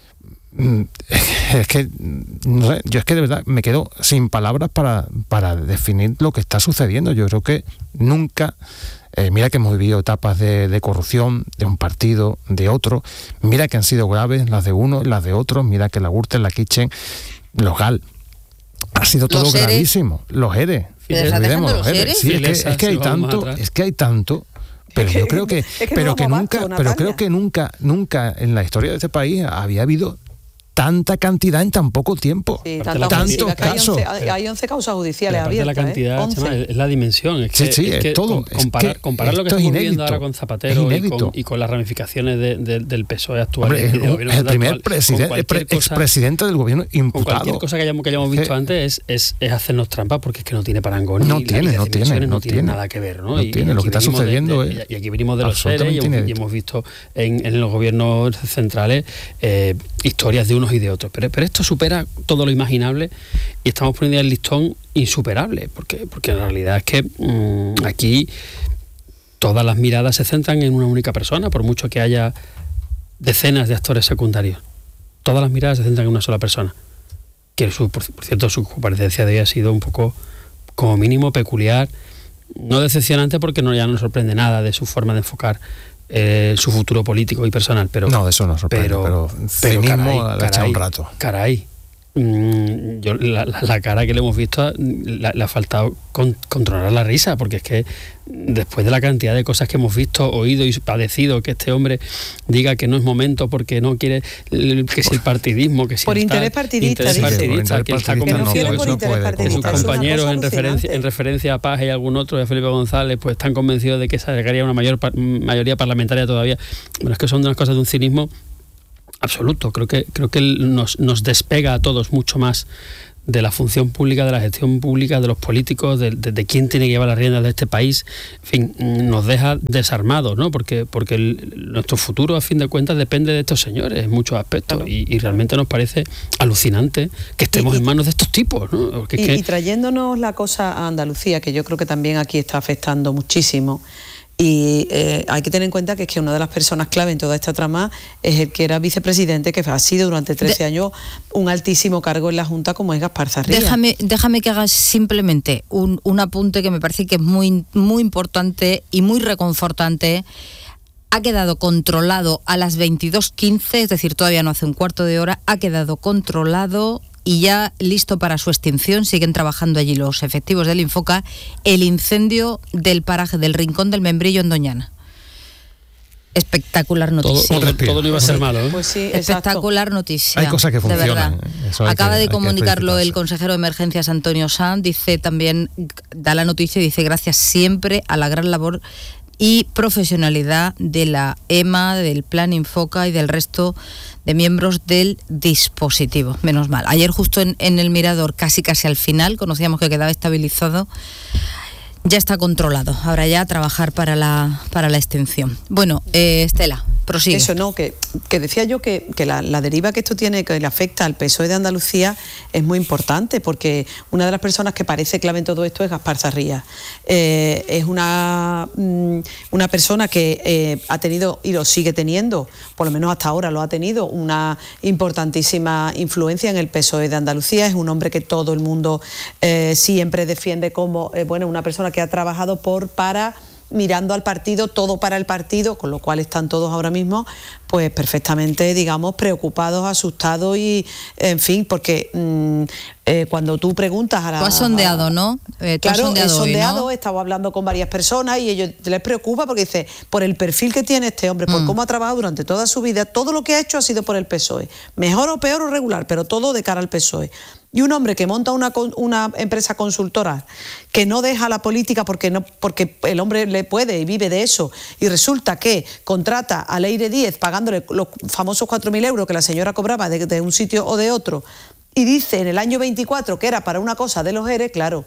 Es que, no sé, yo es que de verdad me quedo sin palabras para definir lo que está sucediendo. Yo creo que nunca, mira que hemos vivido etapas de corrupción de un partido, de otro, mira que han sido graves las de uno, las de otros, mira que la Gürtel, la Kitchen, los GAL, ha sido todo gravísimo. Los ERE, olvidemos los ERE. Sí, es que hay tanto. Pero yo creo que nunca en la historia de este país había habido tanta cantidad en tan poco tiempo. Sí, tantos casos. Hay 11 causas judiciales abiertas. La cantidad, Chema, es la dimensión. Es que, sí, es todo. Comparar lo que estamos viendo ahora con Zapatero y con las ramificaciones del PSOE actual. Hombre, el primer expresidente del gobierno imputado. Con cualquier cosa que hayamos visto antes es hacernos trampa, porque es que no tiene parangón. No tiene nada que ver, ¿no? No tiene. Lo que está sucediendo y aquí venimos de los seres y hemos visto en los gobiernos centrales historias de unos y de otros. Pero esto supera todo lo imaginable y estamos poniendo el listón insuperable, porque en realidad es que aquí todas las miradas se centran en una única persona, por mucho que haya decenas de actores secundarios. Todas las miradas se centran en una sola persona. Que por cierto, su comparecencia de hoy ha sido un poco, como mínimo, peculiar, no decepcionante, porque ya no sorprende nada de su forma de enfocar su futuro político y personal, pero no, de eso no sorprende, pero cinismo le ha echado un rato. Caray, la cara que le hemos visto le ha faltado controlar la risa, porque es que después de la cantidad de cosas que hemos visto, oído y padecido, que este hombre diga que no es momento porque no quiere, que si el partidismo, que si por interés partidista, que está convencido que sus compañeros en referencia a Paz y algún otro, de Felipe González, pues están convencidos de que sacaría una mayoría parlamentaria todavía. Bueno, es que son unas cosas de un cinismo absoluto. Creo que nos despega a todos mucho más de la función pública, de la gestión pública, de los políticos, de quién tiene que llevar las riendas de este país. En fin, nos deja desarmados, ¿no? Porque nuestro futuro, a fin de cuentas, depende de estos señores en muchos aspectos. Claro. Y realmente nos parece alucinante que estemos en manos de estos tipos, ¿no? Y trayéndonos la cosa a Andalucía, que yo creo que también aquí está afectando muchísimo. Y hay que tener en cuenta que es que una de las personas clave en toda esta trama es el que era vicepresidente, que ha sido durante 13 años un altísimo cargo en la Junta, como es Gaspar Zarría. Déjame que hagas simplemente un apunte que me parece que es muy, muy importante y muy reconfortante. Ha quedado controlado a las 22:15, es decir, todavía no hace un cuarto de hora, ha quedado controlado y ya listo para su extinción. Siguen trabajando allí los efectivos del Infoca, el incendio del paraje del Rincón del Membrillo en Doñana. Espectacular noticia. Todo no iba a ser malo, ¿eh? Pues sí, espectacular noticia. Hay cosas que funcionan. Acaba de comunicarlo el consejero de Emergencias, Antonio Sanz. Dice también, da la noticia y dice: gracias siempre a la gran labor y profesionalidad de la EMA, del Plan Infoca y del resto de miembros del dispositivo. Menos mal. Ayer justo en el Mirador, casi al final, conocíamos que quedaba estabilizado. Ya está controlado. Ahora ya a trabajar para la extinción. Bueno, Estela, prosigue. Eso no, que decía yo que la deriva que esto tiene, que le afecta al PSOE de Andalucía, es muy importante, porque una de las personas que parece clave en todo esto es Gaspar Zarría. Es una persona que ha tenido, y lo sigue teniendo, por lo menos hasta ahora lo ha tenido, una importantísima influencia en el PSOE de Andalucía. Es un hombre que todo el mundo siempre defiende como una persona que ha trabajado para mirando al partido, todo para el partido, con lo cual están todos ahora mismo pues perfectamente, digamos, preocupados, asustados y, en fin, porque cuando tú preguntas a la... Tú has sondeado, ¿no? Claro, he sondeado, ¿no? He estado hablando con varias personas y ellos les preocupa porque dice, por el perfil que tiene este hombre, por cómo ha trabajado durante toda su vida, todo lo que ha hecho ha sido por el PSOE, mejor o peor o regular, pero todo de cara al PSOE. Y un hombre que monta una empresa consultora que no deja la política porque el hombre le puede y vive de eso, y resulta que contrata a Leire Díez pagándole los famosos 4.000 euros que la señora cobraba de un sitio o de otro, y dice en el año 24 que era para una cosa de los ERE, claro,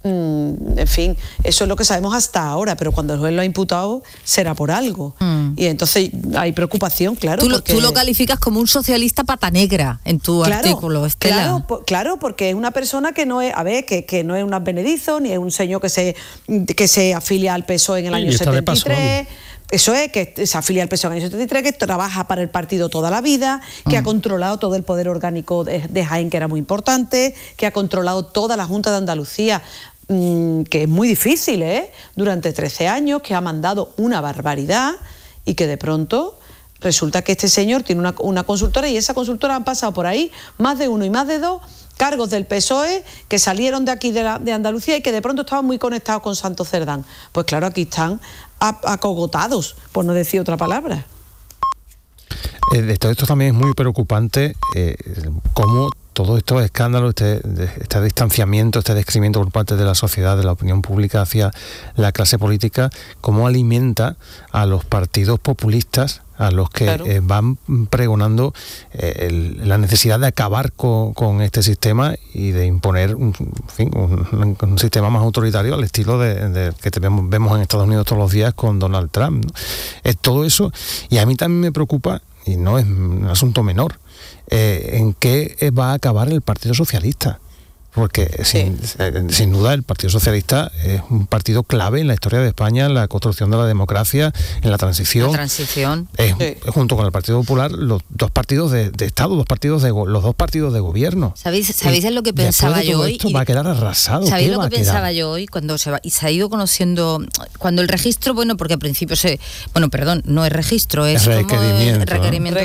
en fin, eso es lo que sabemos hasta ahora, pero cuando el juez lo ha imputado será por algo. Y entonces hay preocupación, claro. Tú lo calificas como un socialista pata negra en tu artículo, Estela. Claro, porque es una persona que no es, que no es un advenedizo, ni es un señor que se afilia al PSOE en el año 73. Eso es, que se afilia al PSOE en el año 73, que trabaja que para el partido toda la vida, que ha controlado todo el poder orgánico de Jaén, que era muy importante, que ha controlado toda la Junta de Andalucía, que es muy difícil, durante 13 años, que ha mandado una barbaridad, y que de pronto resulta que este señor tiene una consultora, y esa consultora han pasado por ahí más de uno y más de dos cargos del PSOE que salieron de aquí de Andalucía y que de pronto estaban muy conectados con Santos Cerdán. Pues claro, aquí están acogotados, por no decir otra palabra. De todo esto también es muy preocupante cómo todos estos escándalos, este distanciamiento, este descrecimiento por parte de la sociedad, de la opinión pública hacia la clase política, cómo alimenta a los partidos populistas, a los que van pregonando la necesidad de acabar con este sistema y de imponer un sistema más autoritario al estilo de que vemos en Estados Unidos todos los días con Donald Trump, ¿no? Es todo eso, y a mí también me preocupa, y no es un asunto menor, en qué va a acabar el Partido Socialista. Porque sin duda el Partido Socialista es un partido clave en la historia de España, en la construcción de la democracia, en la transición. Junto con el Partido Popular, los dos partidos de Estado, los dos partidos de gobierno. ¿Sabéis en lo que pensaba yo hoy? Esto va a quedar arrasado. ¿Sabéis lo que pensaba yo hoy cuando se ha ido conociendo, cuando el registro, porque al principio no es registro, es requerimiento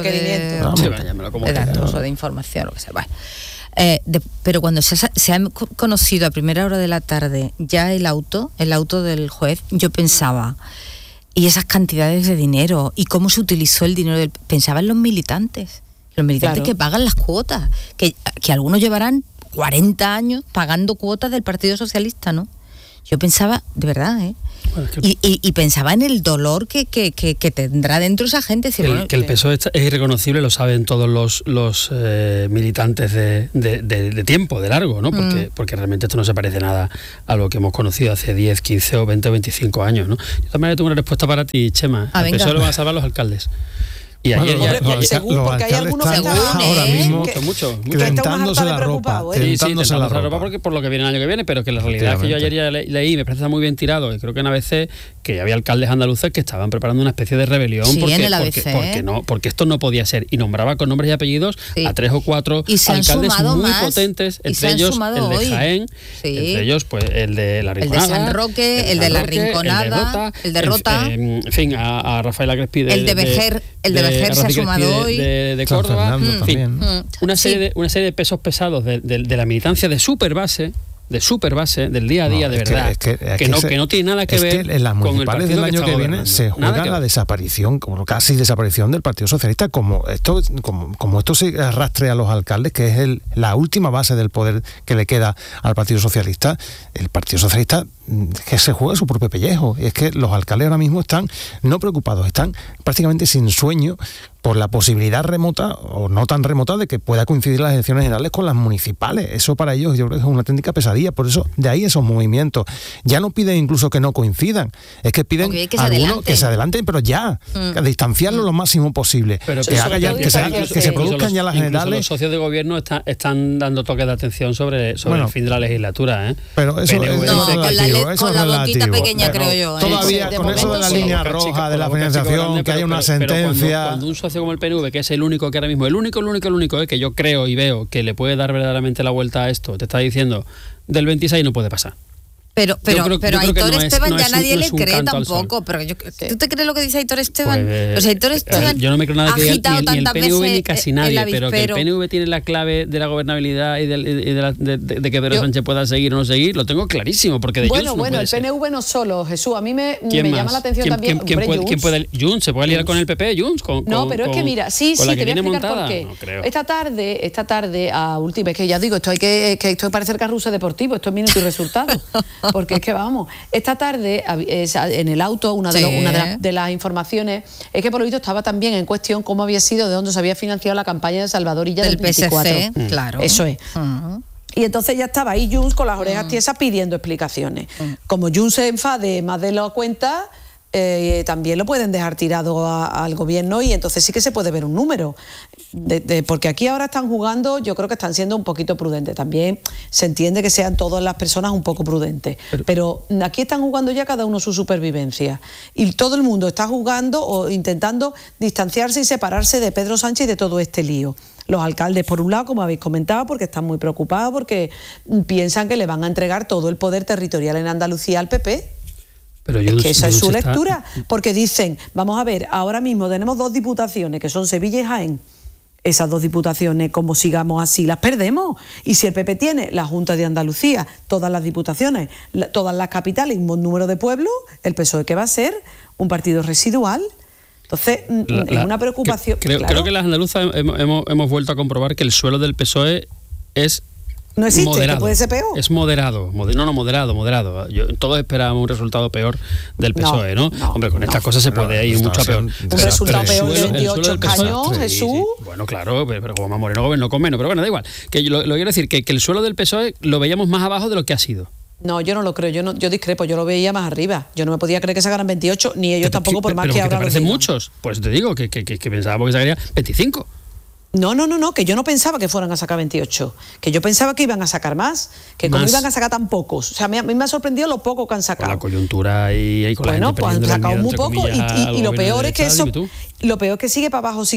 de datos o de información, lo que sea. Vale. Pero cuando se ha conocido a primera hora de la tarde ya el auto del juez, yo pensaba, y esas cantidades de dinero, y cómo se utilizó el dinero, pensaba en los militantes que pagan las cuotas, que algunos llevarán 40 años pagando cuotas del Partido Socialista, ¿no? Yo pensaba, de verdad, y pensaba en el dolor que tendrá dentro esa gente. Que el PSOE es irreconocible, lo saben todos los militantes de tiempo, de largo, ¿no? Porque realmente esto no se parece nada a lo que hemos conocido hace 10, 15 o 20 o 25 años, ¿no? Yo también tengo una respuesta para ti, Chema. El PSOE lo van a salvar los alcaldes. Y ayer porque hay algunos que están ahora mismo calentándose la ropa, calentándose la ropa porque por lo que viene el año que viene, pero que la realidad es que yo ayer ya leí, me parece muy bien tirado, y creo que en ABC que había alcaldes andaluces que estaban preparando una especie de rebelión porque esto no podía ser, y nombraba con nombres y apellidos a 3 o 4 alcaldes muy potentes, entre ellos el de Jaén, entre ellos pues el de La Rinconada, el de San Roque, el de La Rinconada, el de Rota, en fin, a Rafaela Crespi, el de Vejer, se ha sumado hoy de Córdoba, en fin, una serie de pesos pesados de la militancia de super base, del día a día, de verdad, que no tiene nada que ver en las municipales del año que viene se juega la desaparición, como casi desaparición del Partido Socialista, como esto se arrastre a los alcaldes, que es la última base del poder que le queda al Partido Socialista. El Partido Socialista que se juega su propio pellejo, y es que los alcaldes ahora mismo están no preocupados, están prácticamente sin sueño por la posibilidad remota o no tan remota de que pueda coincidir las elecciones generales con las municipales. Eso para ellos yo creo que es una auténtica pesadilla. Por eso, de ahí esos movimientos. Ya no piden incluso que no coincidan, es que piden algunos que se adelanten, pero ya, a distanciarlo lo máximo posible. Pero que se produzcan ya las generales. Los socios de gobierno están dando toques de atención sobre el fin de la legislatura, Pero eso con la boquita pequeña, creo yo. Todavía con eso de la línea roja de la financiación, que hay una sentencia. Cuando un socio como el PNV, que es el único que ahora mismo, el único que yo creo y veo que le puede dar verdaderamente la vuelta a esto, te está diciendo del 26 no puede pasar. Pero Aitor Esteban ya nadie le cree tampoco. Pero ¿tú te crees lo que dice Aitor Esteban? Pues Aitor Esteban yo no me creo nada que ni el PNV ni casi nadie, pero que el PNV tiene la clave de la gobernabilidad y de que Pedro Sánchez pueda seguir o no seguir, lo tengo clarísimo, porque de Junts no puede el ser. PNV no solo, Jesús, a mí me llama la atención también. ¿Quién puede? Junts se puede liar con el PP, Junts. No, pero es que mira, sí, te voy a explicar montada, por qué. No creo. Esta tarde a última, es que ya digo, esto parece el carrusel deportivo, esto es minuto y resultado, porque es que vamos. Esta tarde, en el auto, una de las informaciones es que por lo visto estaba también en cuestión cómo había sido, de dónde se había financiado la campaña de Salvadorilla del 24. PSC, claro. Eso es. Y entonces ya estaba ahí Junts con las orejas tiesas pidiendo explicaciones. Como Junts se enfade más de la cuenta, también lo pueden dejar tirado al gobierno, y entonces sí que se puede ver un número. Porque aquí ahora están jugando, yo creo que están siendo un poquito prudentes. También se entiende que sean todas las personas un poco prudentes. Pero aquí están jugando ya cada uno su supervivencia. Y todo el mundo está jugando o intentando distanciarse y separarse de Pedro Sánchez y de todo este lío. Los alcaldes, por un lado, como habéis comentado, porque están muy preocupados, porque piensan que le van a entregar todo el poder territorial en Andalucía al PP. Pero que esa es su lectura, porque dicen, vamos a ver, ahora mismo tenemos 2 diputaciones, que son Sevilla y Jaén. Esas 2 diputaciones, como sigamos así, las perdemos. Y si el PP tiene la Junta de Andalucía, todas las diputaciones, todas las capitales y un buen número de pueblos, el PSOE, ¿qué va a ser? Un partido residual. Entonces, es una preocupación. Creo que las andaluzas hemos vuelto a comprobar que el suelo del PSOE es no existe, moderado. Que puede ser peor. Es moderado. Moderado. Todos esperábamos un resultado peor del PSOE, ¿no? Hombre, con estas cosas se puede ir mucho a peor. Un resultado peor de 28 escaños, Jesús. Sí. Bueno, claro, pero como Moreno gobernó con menos. Pero bueno, da igual. Que lo quiero decir, que el suelo del PSOE lo veíamos más abajo de lo que ha sido. No, yo no lo creo, yo discrepo, yo lo veía más arriba. Yo no me podía creer que sacaran 28, ni ellos tampoco, por más que ahora. ¿Te parecen muchos? Pues te digo que pensábamos que sacarían 25. No, que yo no pensaba que fueran a sacar 28, que yo pensaba que iban a sacar más, que como iban a sacar tan pocos. O sea, a mí me ha sorprendido lo poco que han sacado. Con la coyuntura y con la gente pues han sacado muy poco y lo peor es que eso, lo peor es que sigue para abajo.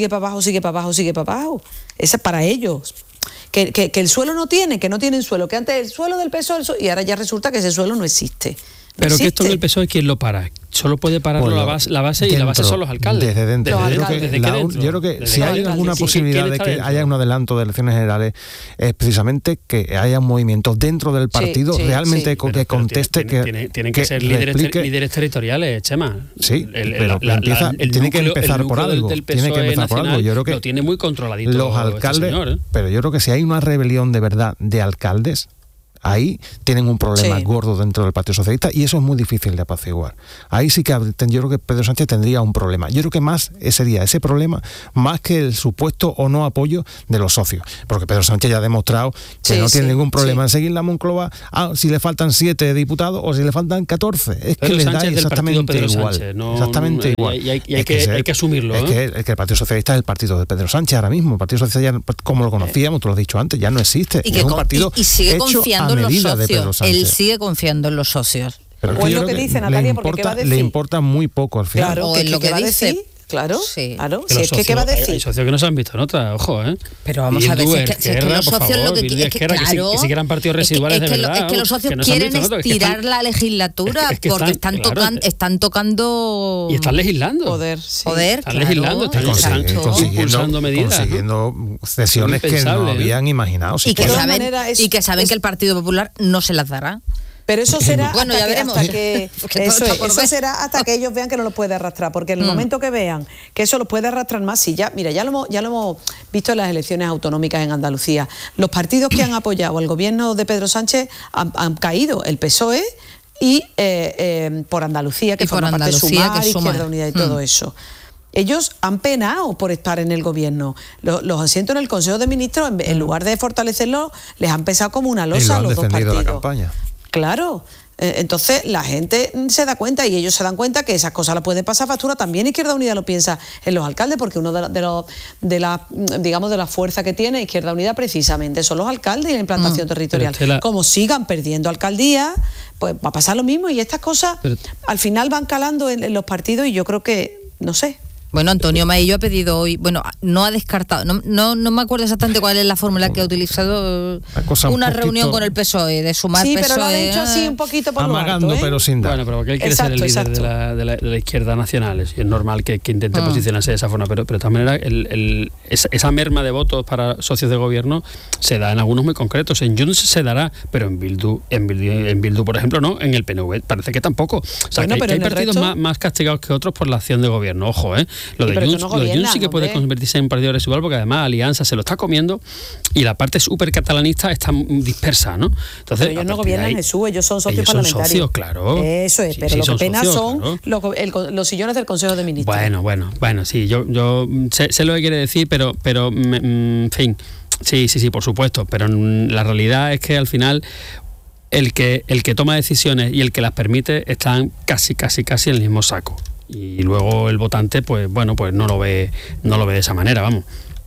Eso es para ellos. Que el suelo que no tienen suelo, que antes el suelo del PSOE, y ahora ya resulta que ese suelo no existe. Pero que esto en el PSOE, ¿quién lo para? Solo puede pararlo la base y la base son los alcaldes. Desde dentro. Yo creo que si hay alguna posibilidad de que haya un adelanto de elecciones generales, es precisamente que haya un movimiento dentro del partido realmente que conteste. Tienen que ser líderes territoriales, Chema. Sí, pero tiene que empezar por algo. Yo creo que lo tiene muy controladito los alcaldes, pero yo creo que si hay una rebelión de verdad de alcaldes, ahí tienen un problema gordo dentro del Partido Socialista y eso es muy difícil de apaciguar. Ahí sí que yo creo que Pedro Sánchez tendría un problema. Yo creo que más sería ese problema más que el supuesto o no apoyo de los socios. Porque Pedro Sánchez ya ha demostrado que no tiene ningún problema en seguir la Moncloa si le faltan 7 diputados o si le faltan 14. Es Pedro que les Sánchez da exactamente igual. Sánchez, exactamente igual. Y hay que asumirlo. Es que el Partido Socialista es el partido de Pedro Sánchez ahora mismo. El Partido Socialista, ya, como lo conocíamos, tú lo has dicho antes, ya no existe. Y es un partido y sigue hecho confiando a en los medida de Pedro socios. Sánchez. Él sigue confiando en los socios. Pero o es lo que dice Natalia, porque ¿qué va a decir? Le importa muy poco al final. Claro, o es lo que va a dice. decir. Claro. Si es que ¿qué va a decir? Hay socios que no se han visto nota, ojo, Pero vamos a ver, si es que los socios lo que quieren, que si eran partidos residuales de verdad. Es que los socios quieren estirar la legislatura porque están tocando y están legislando. Poder. Están legislando, están impulsando medidas, consiguiendo cesiones que no habían imaginado. Y que saben que el Partido Popular no se las dará. Pero eso será eso será hasta que ellos vean que no lo puede arrastrar, porque en el momento que vean que eso lo puede arrastrar más, ya lo hemos visto en las elecciones autonómicas en Andalucía. Los partidos que han apoyado al gobierno de Pedro Sánchez han caído, el PSOE y por Andalucía, que forma parte de Sumar, Izquierda Unida y todo eso. Ellos han penado por estar en el gobierno. Los asientos en el Consejo de Ministros, en lugar de fortalecerlos, les han pesado como una losa a los dos partidos. La campaña. Claro, entonces la gente se da cuenta y ellos se dan cuenta que esas cosas las pueden pasar factura. También Izquierda Unida lo piensa en los alcaldes, porque uno de la fuerza que tiene Izquierda Unida precisamente son los alcaldes y la implantación territorial. Como sigan perdiendo alcaldías, pues va a pasar lo mismo y estas cosas al final van calando en los partidos y yo creo que, no sé. Bueno, Antonio Maillo ha pedido hoy, no ha descartado, no me acuerdo exactamente cuál es la fórmula que ha utilizado, una reunión con el PSOE, de Sumar PSOE. Sí, pero lo ha hecho así un poquito por amagando, lo alto, pero sin dar. Bueno, pero porque él quiere ser el líder de la izquierda nacional, y es normal que intente posicionarse de esa forma, pero de todas maneras esa merma de votos para socios de gobierno se da en algunos muy concretos. En Junts se dará, pero en Bildu, por ejemplo, no, en el PNV parece que tampoco. O sea, que hay partidos más castigados que otros por la acción de gobierno, ojo, Lo de Junts sí que puede convertirse en un partido residual, porque además Alianza se lo está comiendo y la parte súper catalanista está dispersa, ¿no? Entonces, pero ellos no gobiernan, Jesús, ellos son socios parlamentarios. Son socios, claro. Eso es, pero lo que pena son los sillones del Consejo de Ministros. Bueno, sí, yo sé lo que quiere decir, pero en fin, sí, por supuesto, pero la realidad es que al final el que toma decisiones y el que las permite están casi en el mismo saco. Y luego el votante pues no lo ve de esa manera, vamos.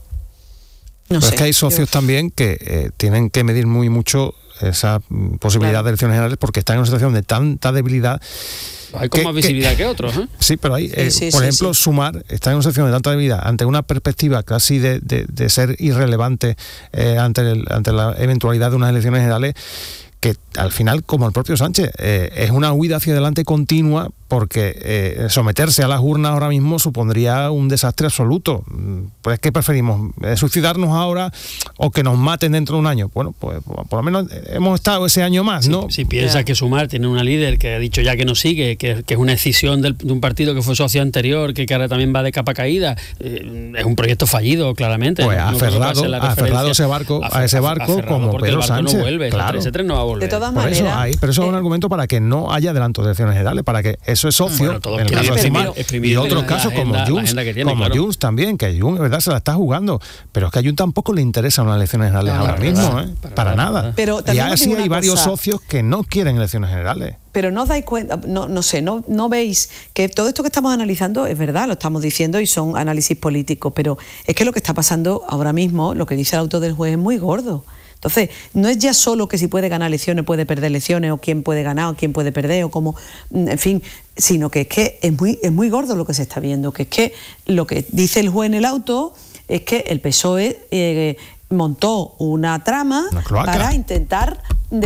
No sé, es que hay socios también que tienen que medir mucho esa posibilidad de elecciones generales, porque están en una situación de tanta debilidad. Hay con más visibilidad que otros, ¿eh? Sí, pero hay, por ejemplo, Sumar está en una situación de tanta debilidad ante una perspectiva casi de ser irrelevante ante la eventualidad de unas elecciones generales, que al final, como el propio Sánchez, es una huida hacia adelante continua porque someterse a las urnas ahora mismo supondría un desastre absoluto. Pues ¿qué preferimos? ¿Suicidarnos ahora o que nos maten dentro de un año? Bueno, pues por lo menos hemos estado ese año más, ¿no? Si piensa que Sumar tiene una líder que ha dicho ya que no sigue, que es una escisión de un partido que fue socio anterior, que ahora también va de capa caída, es un proyecto fallido, claramente. Pues aferrado a ese barco como Pedro Sánchez. No vuelve, claro. Ese tren no va a volver. De todas maneras, pero eso es un argumento para que no haya adelanto de elecciones generales, para que eso es socio, en el caso de Sumar, y otros casos como Junts también, que Junts, es verdad, se la está jugando, pero es que a Junts tampoco le interesan unas elecciones generales ahora mismo, para nada. Pero y así hay varios socios que no quieren elecciones generales. Pero no os dais cuenta, no veis que todo esto que estamos analizando es verdad, lo estamos diciendo y son análisis políticos, pero es que lo que está pasando ahora mismo, lo que dice el auto del juez es muy gordo. Entonces, no es ya solo que si puede ganar elecciones, puede perder elecciones, o quién puede ganar, o quién puede perder, o cómo, en fin, sino que es muy gordo lo que se está viendo, que es que lo que dice el juez en el auto es que el PSOE montó una trama para intentar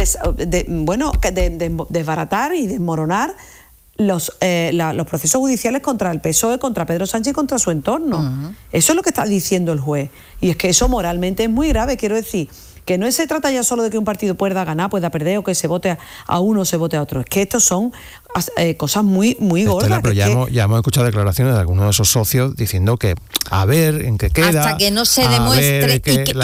desbaratar y desmoronar los procesos judiciales contra el PSOE, contra Pedro Sánchez y contra su entorno. Uh-huh. Eso es lo que está diciendo el juez. Y es que eso moralmente es muy grave, quiero decir, que no se trata ya solo de que un partido pueda ganar, pueda perder, o que se vote a uno o se vote a otro. Es que estos son cosas muy, muy gordas. Estela, pero ya hemos escuchado declaraciones de algunos de esos socios diciendo que a ver en qué queda. Hasta que no se demuestre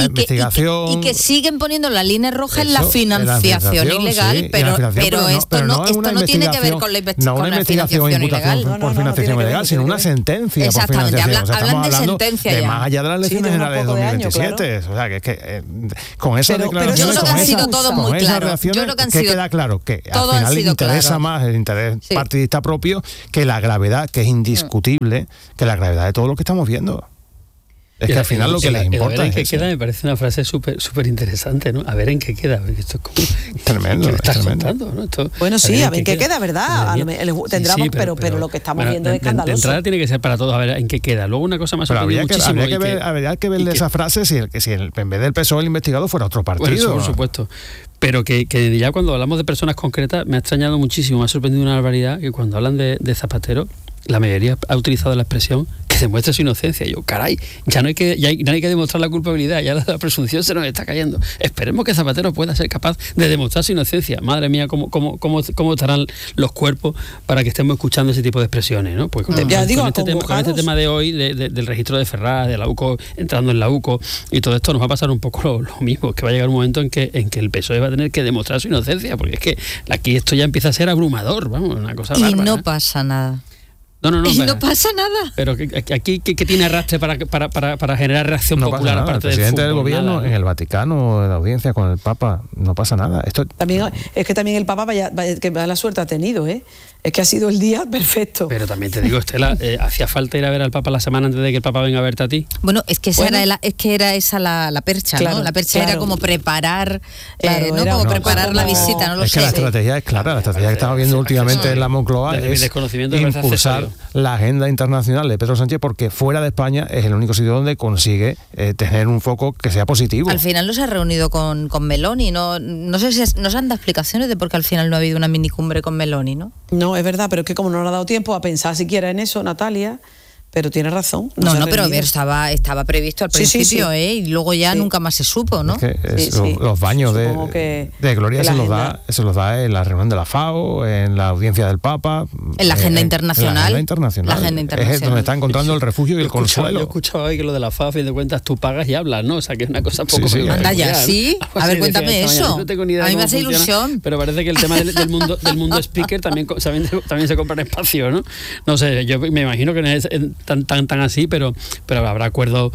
y que siguen poniendo la línea roja en la financiación ilegal, sí, pero esto no tiene que ver con la financiación ilegal. Por financiación ilegal, sino una sentencia. Exactamente, hablan de sentencia de ya. Más allá de las elecciones generales de 2027. O sea, que es que con esas declaraciones, yo creo que ha sido todo muy claro. Yo creo que queda claro que al final le interesa más el interés partidista propio que la gravedad, que es indiscutible, que la gravedad de todo lo que estamos viendo. Es que al final lo que les importa es a ver en qué queda, me parece una frase súper interesante, ¿no? A ver en qué queda. Esto es como... Tremendo, contando, ¿no? Esto, bueno, sí, a ver en qué queda, ¿verdad? Tendremos, pero lo que estamos viendo es escandaloso. De entrada tiene que ser para todos, a ver en qué queda. Luego una cosa más habría que ver esa frase si en vez del PSOE el investigado fuera otro partido. Bueno, eso, por supuesto. Pero que ya cuando hablamos de personas concretas me ha extrañado muchísimo, me ha sorprendido una barbaridad que cuando hablan de Zapatero, la mayoría ha utilizado la expresión que demuestre su inocencia. Y yo, caray, ya no hay que demostrar la culpabilidad, ya la presunción se nos está cayendo. Esperemos que Zapatero pueda ser capaz de demostrar su inocencia. Madre mía, cómo estarán los cuerpos para que estemos escuchando ese tipo de expresiones, ¿no? Pues con este tema de hoy, del registro de Ferraz, de la UCO, entrando en la UCO, y todo esto nos va a pasar un poco lo mismo, que va a llegar un momento en que el PSOE va a tener que demostrar su inocencia, porque es que aquí esto ya empieza a ser abrumador, vamos, una cosa bárbara. Y no pasa nada. No, no pasa nada. Pero aquí ¿qué tiene arrastre para generar reacción popular nada. aparte del presidente del gobierno nada, en el Vaticano, en la audiencia con el Papa, no pasa nada. Esto también es que también el Papa que mala suerte ha tenido, es que ha sido el día perfecto. Pero también te digo, Estela, ¿hacía falta ir a ver al Papa la semana antes de que el Papa venga a verte a ti? Bueno, es que era esa la percha, claro, ¿no? La percha era como preparar, preparar la visita, no lo sé. Es que la estrategia es clara, la estrategia que estamos viendo últimamente en la Moncloa es impulsar la agenda internacional de Pedro Sánchez, porque fuera de España es el único sitio donde consigue tener un foco que sea positivo. Al final no se ha reunido con Meloni, no sé si nos han dado explicaciones de por qué al final no ha habido una minicumbre con Meloni, ¿no? No, es verdad, pero es que como no le ha dado tiempo a pensar siquiera en eso, Natalia, pero tiene razón. Pero estaba previsto al principio, sí. Y luego ya nunca más se supo, ¿no? Es que los baños de Gloria se los da en la reunión de la FAO, en la audiencia del Papa. En la agenda internacional. La agenda internacional. Es donde está encontrando el refugio y el consuelo. Yo he escuchado hoy que lo de la FAO, a fin de cuentas, tú pagas y hablas, ¿no? O sea, que es una cosa poco... Anda ya, ¿sí? A ver, cuéntame eso. No tengo ni idea. A mí me hace ilusión. Pero parece que el tema del mundo speaker también se compra en espacio, ¿no? No sé, yo me imagino que no es tan así, pero habrá acuerdos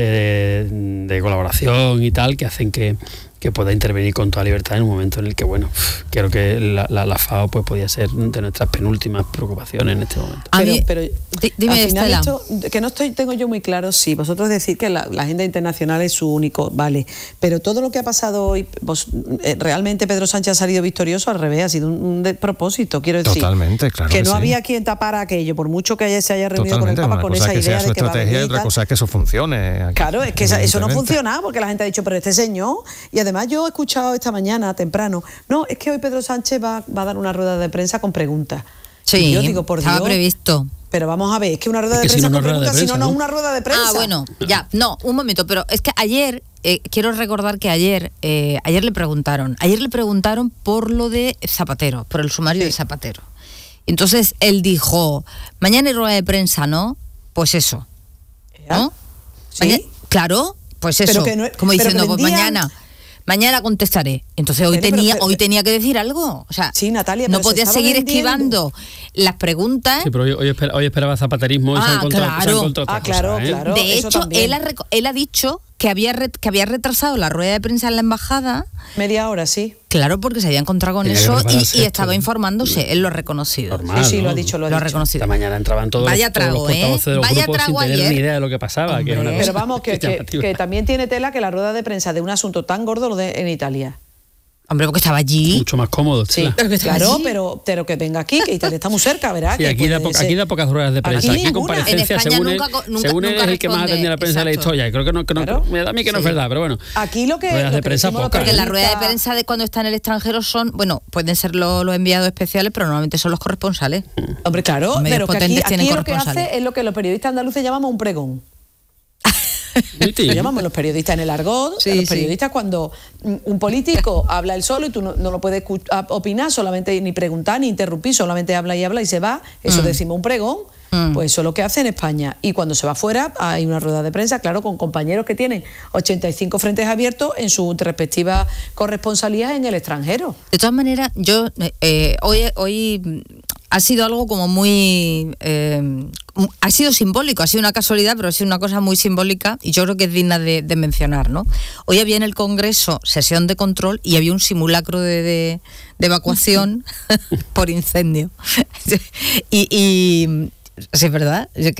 de colaboración y tal que hacen que pueda intervenir con toda libertad en un momento en el que, bueno, creo que la FAO pues podía ser de nuestras penúltimas preocupaciones en este momento. Dime, al final esto, que tengo yo muy claro, sí, vosotros decís que la agenda internacional es su único, vale, pero todo lo que ha pasado hoy, realmente Pedro Sánchez ha salido victorioso, al revés, ha sido un despropósito, quiero decir. Totalmente, claro. Que no había quien tapara aquello, por mucho que se haya reunido con el Papa con esa idea de que va a venir. Otra cosa es que eso funcione. Claro, es que eso no funciona, porque la gente ha dicho, pero este señor, y además yo he escuchado esta mañana temprano, no, es que hoy Pedro Sánchez va a dar una rueda de prensa con preguntas. Sí, yo digo, por estaba Dios, previsto. Pero vamos a ver, es que una rueda de prensa con preguntas, si no, no es una rueda de prensa. Ah, bueno, ya, no, un momento, pero es que ayer, quiero recordar que ayer le preguntaron por lo de Zapatero, por el sumario de Zapatero. Entonces él dijo, mañana hay rueda de prensa, ¿no? Pues eso, ¿no? ¿Sí? Claro, pues eso, pero como diciendo, pues mañana contestaré. Entonces hoy tenía que decir algo. O sea, sí, Natalia, no podía seguir esquivando las preguntas. Sí, pero hoy esperaba zapaterismo y se ha encontrado otra cosa, claro. De hecho, él ha dicho que había retrasado la rueda de prensa en la embajada. Media hora, sí. Claro, porque se había encontrado con eso y estaba informándose. Él lo ha reconocido. Normal, sí, ¿no? lo ha dicho. Lo ha reconocido. Esta mañana entraban todos los portavoces de los grupos sin tener ni idea de lo que pasaba. Que era una cosa pero vamos, que también tiene tela que la rueda de prensa de un asunto tan gordo lo de en Italia. Hombre, porque estaba allí. Mucho más cómodo. Sí, claro, pero que venga aquí, que Italia está muy cerca, ¿verdad? Sí, aquí da pocas ruedas de prensa. Aquí comparecencia, según él es el que más atendía a la prensa de la historia. Y creo que no me da a mí que no es verdad, pero bueno. Aquí ruedas de prensa pocas. Porque las ruedas de prensa de cuando está en el extranjero son, bueno, pueden ser los enviados especiales, pero normalmente son los corresponsales. Hombre, claro, pero que aquí lo que hace es lo que los periodistas andaluces llamamos un pregón. Lo llamamos los periodistas en el argot, los periodistas cuando un político habla él solo y tú no lo puedes opinar, solamente ni preguntar ni interrumpir, solamente habla y se va, eso decimos un pregón. Pues eso es lo que hace en España. Y cuando se va fuera hay una rueda de prensa, claro, con compañeros que tienen 85 frentes abiertos en su respectiva corresponsalía en el extranjero. De todas maneras, yo hoy ha sido algo como muy... ha sido simbólico, ha sido una casualidad, pero ha sido una cosa muy simbólica y yo creo que es digna de mencionar, ¿no? Hoy había en el Congreso sesión de control y había un simulacro de evacuación por incendio. y sí, es verdad,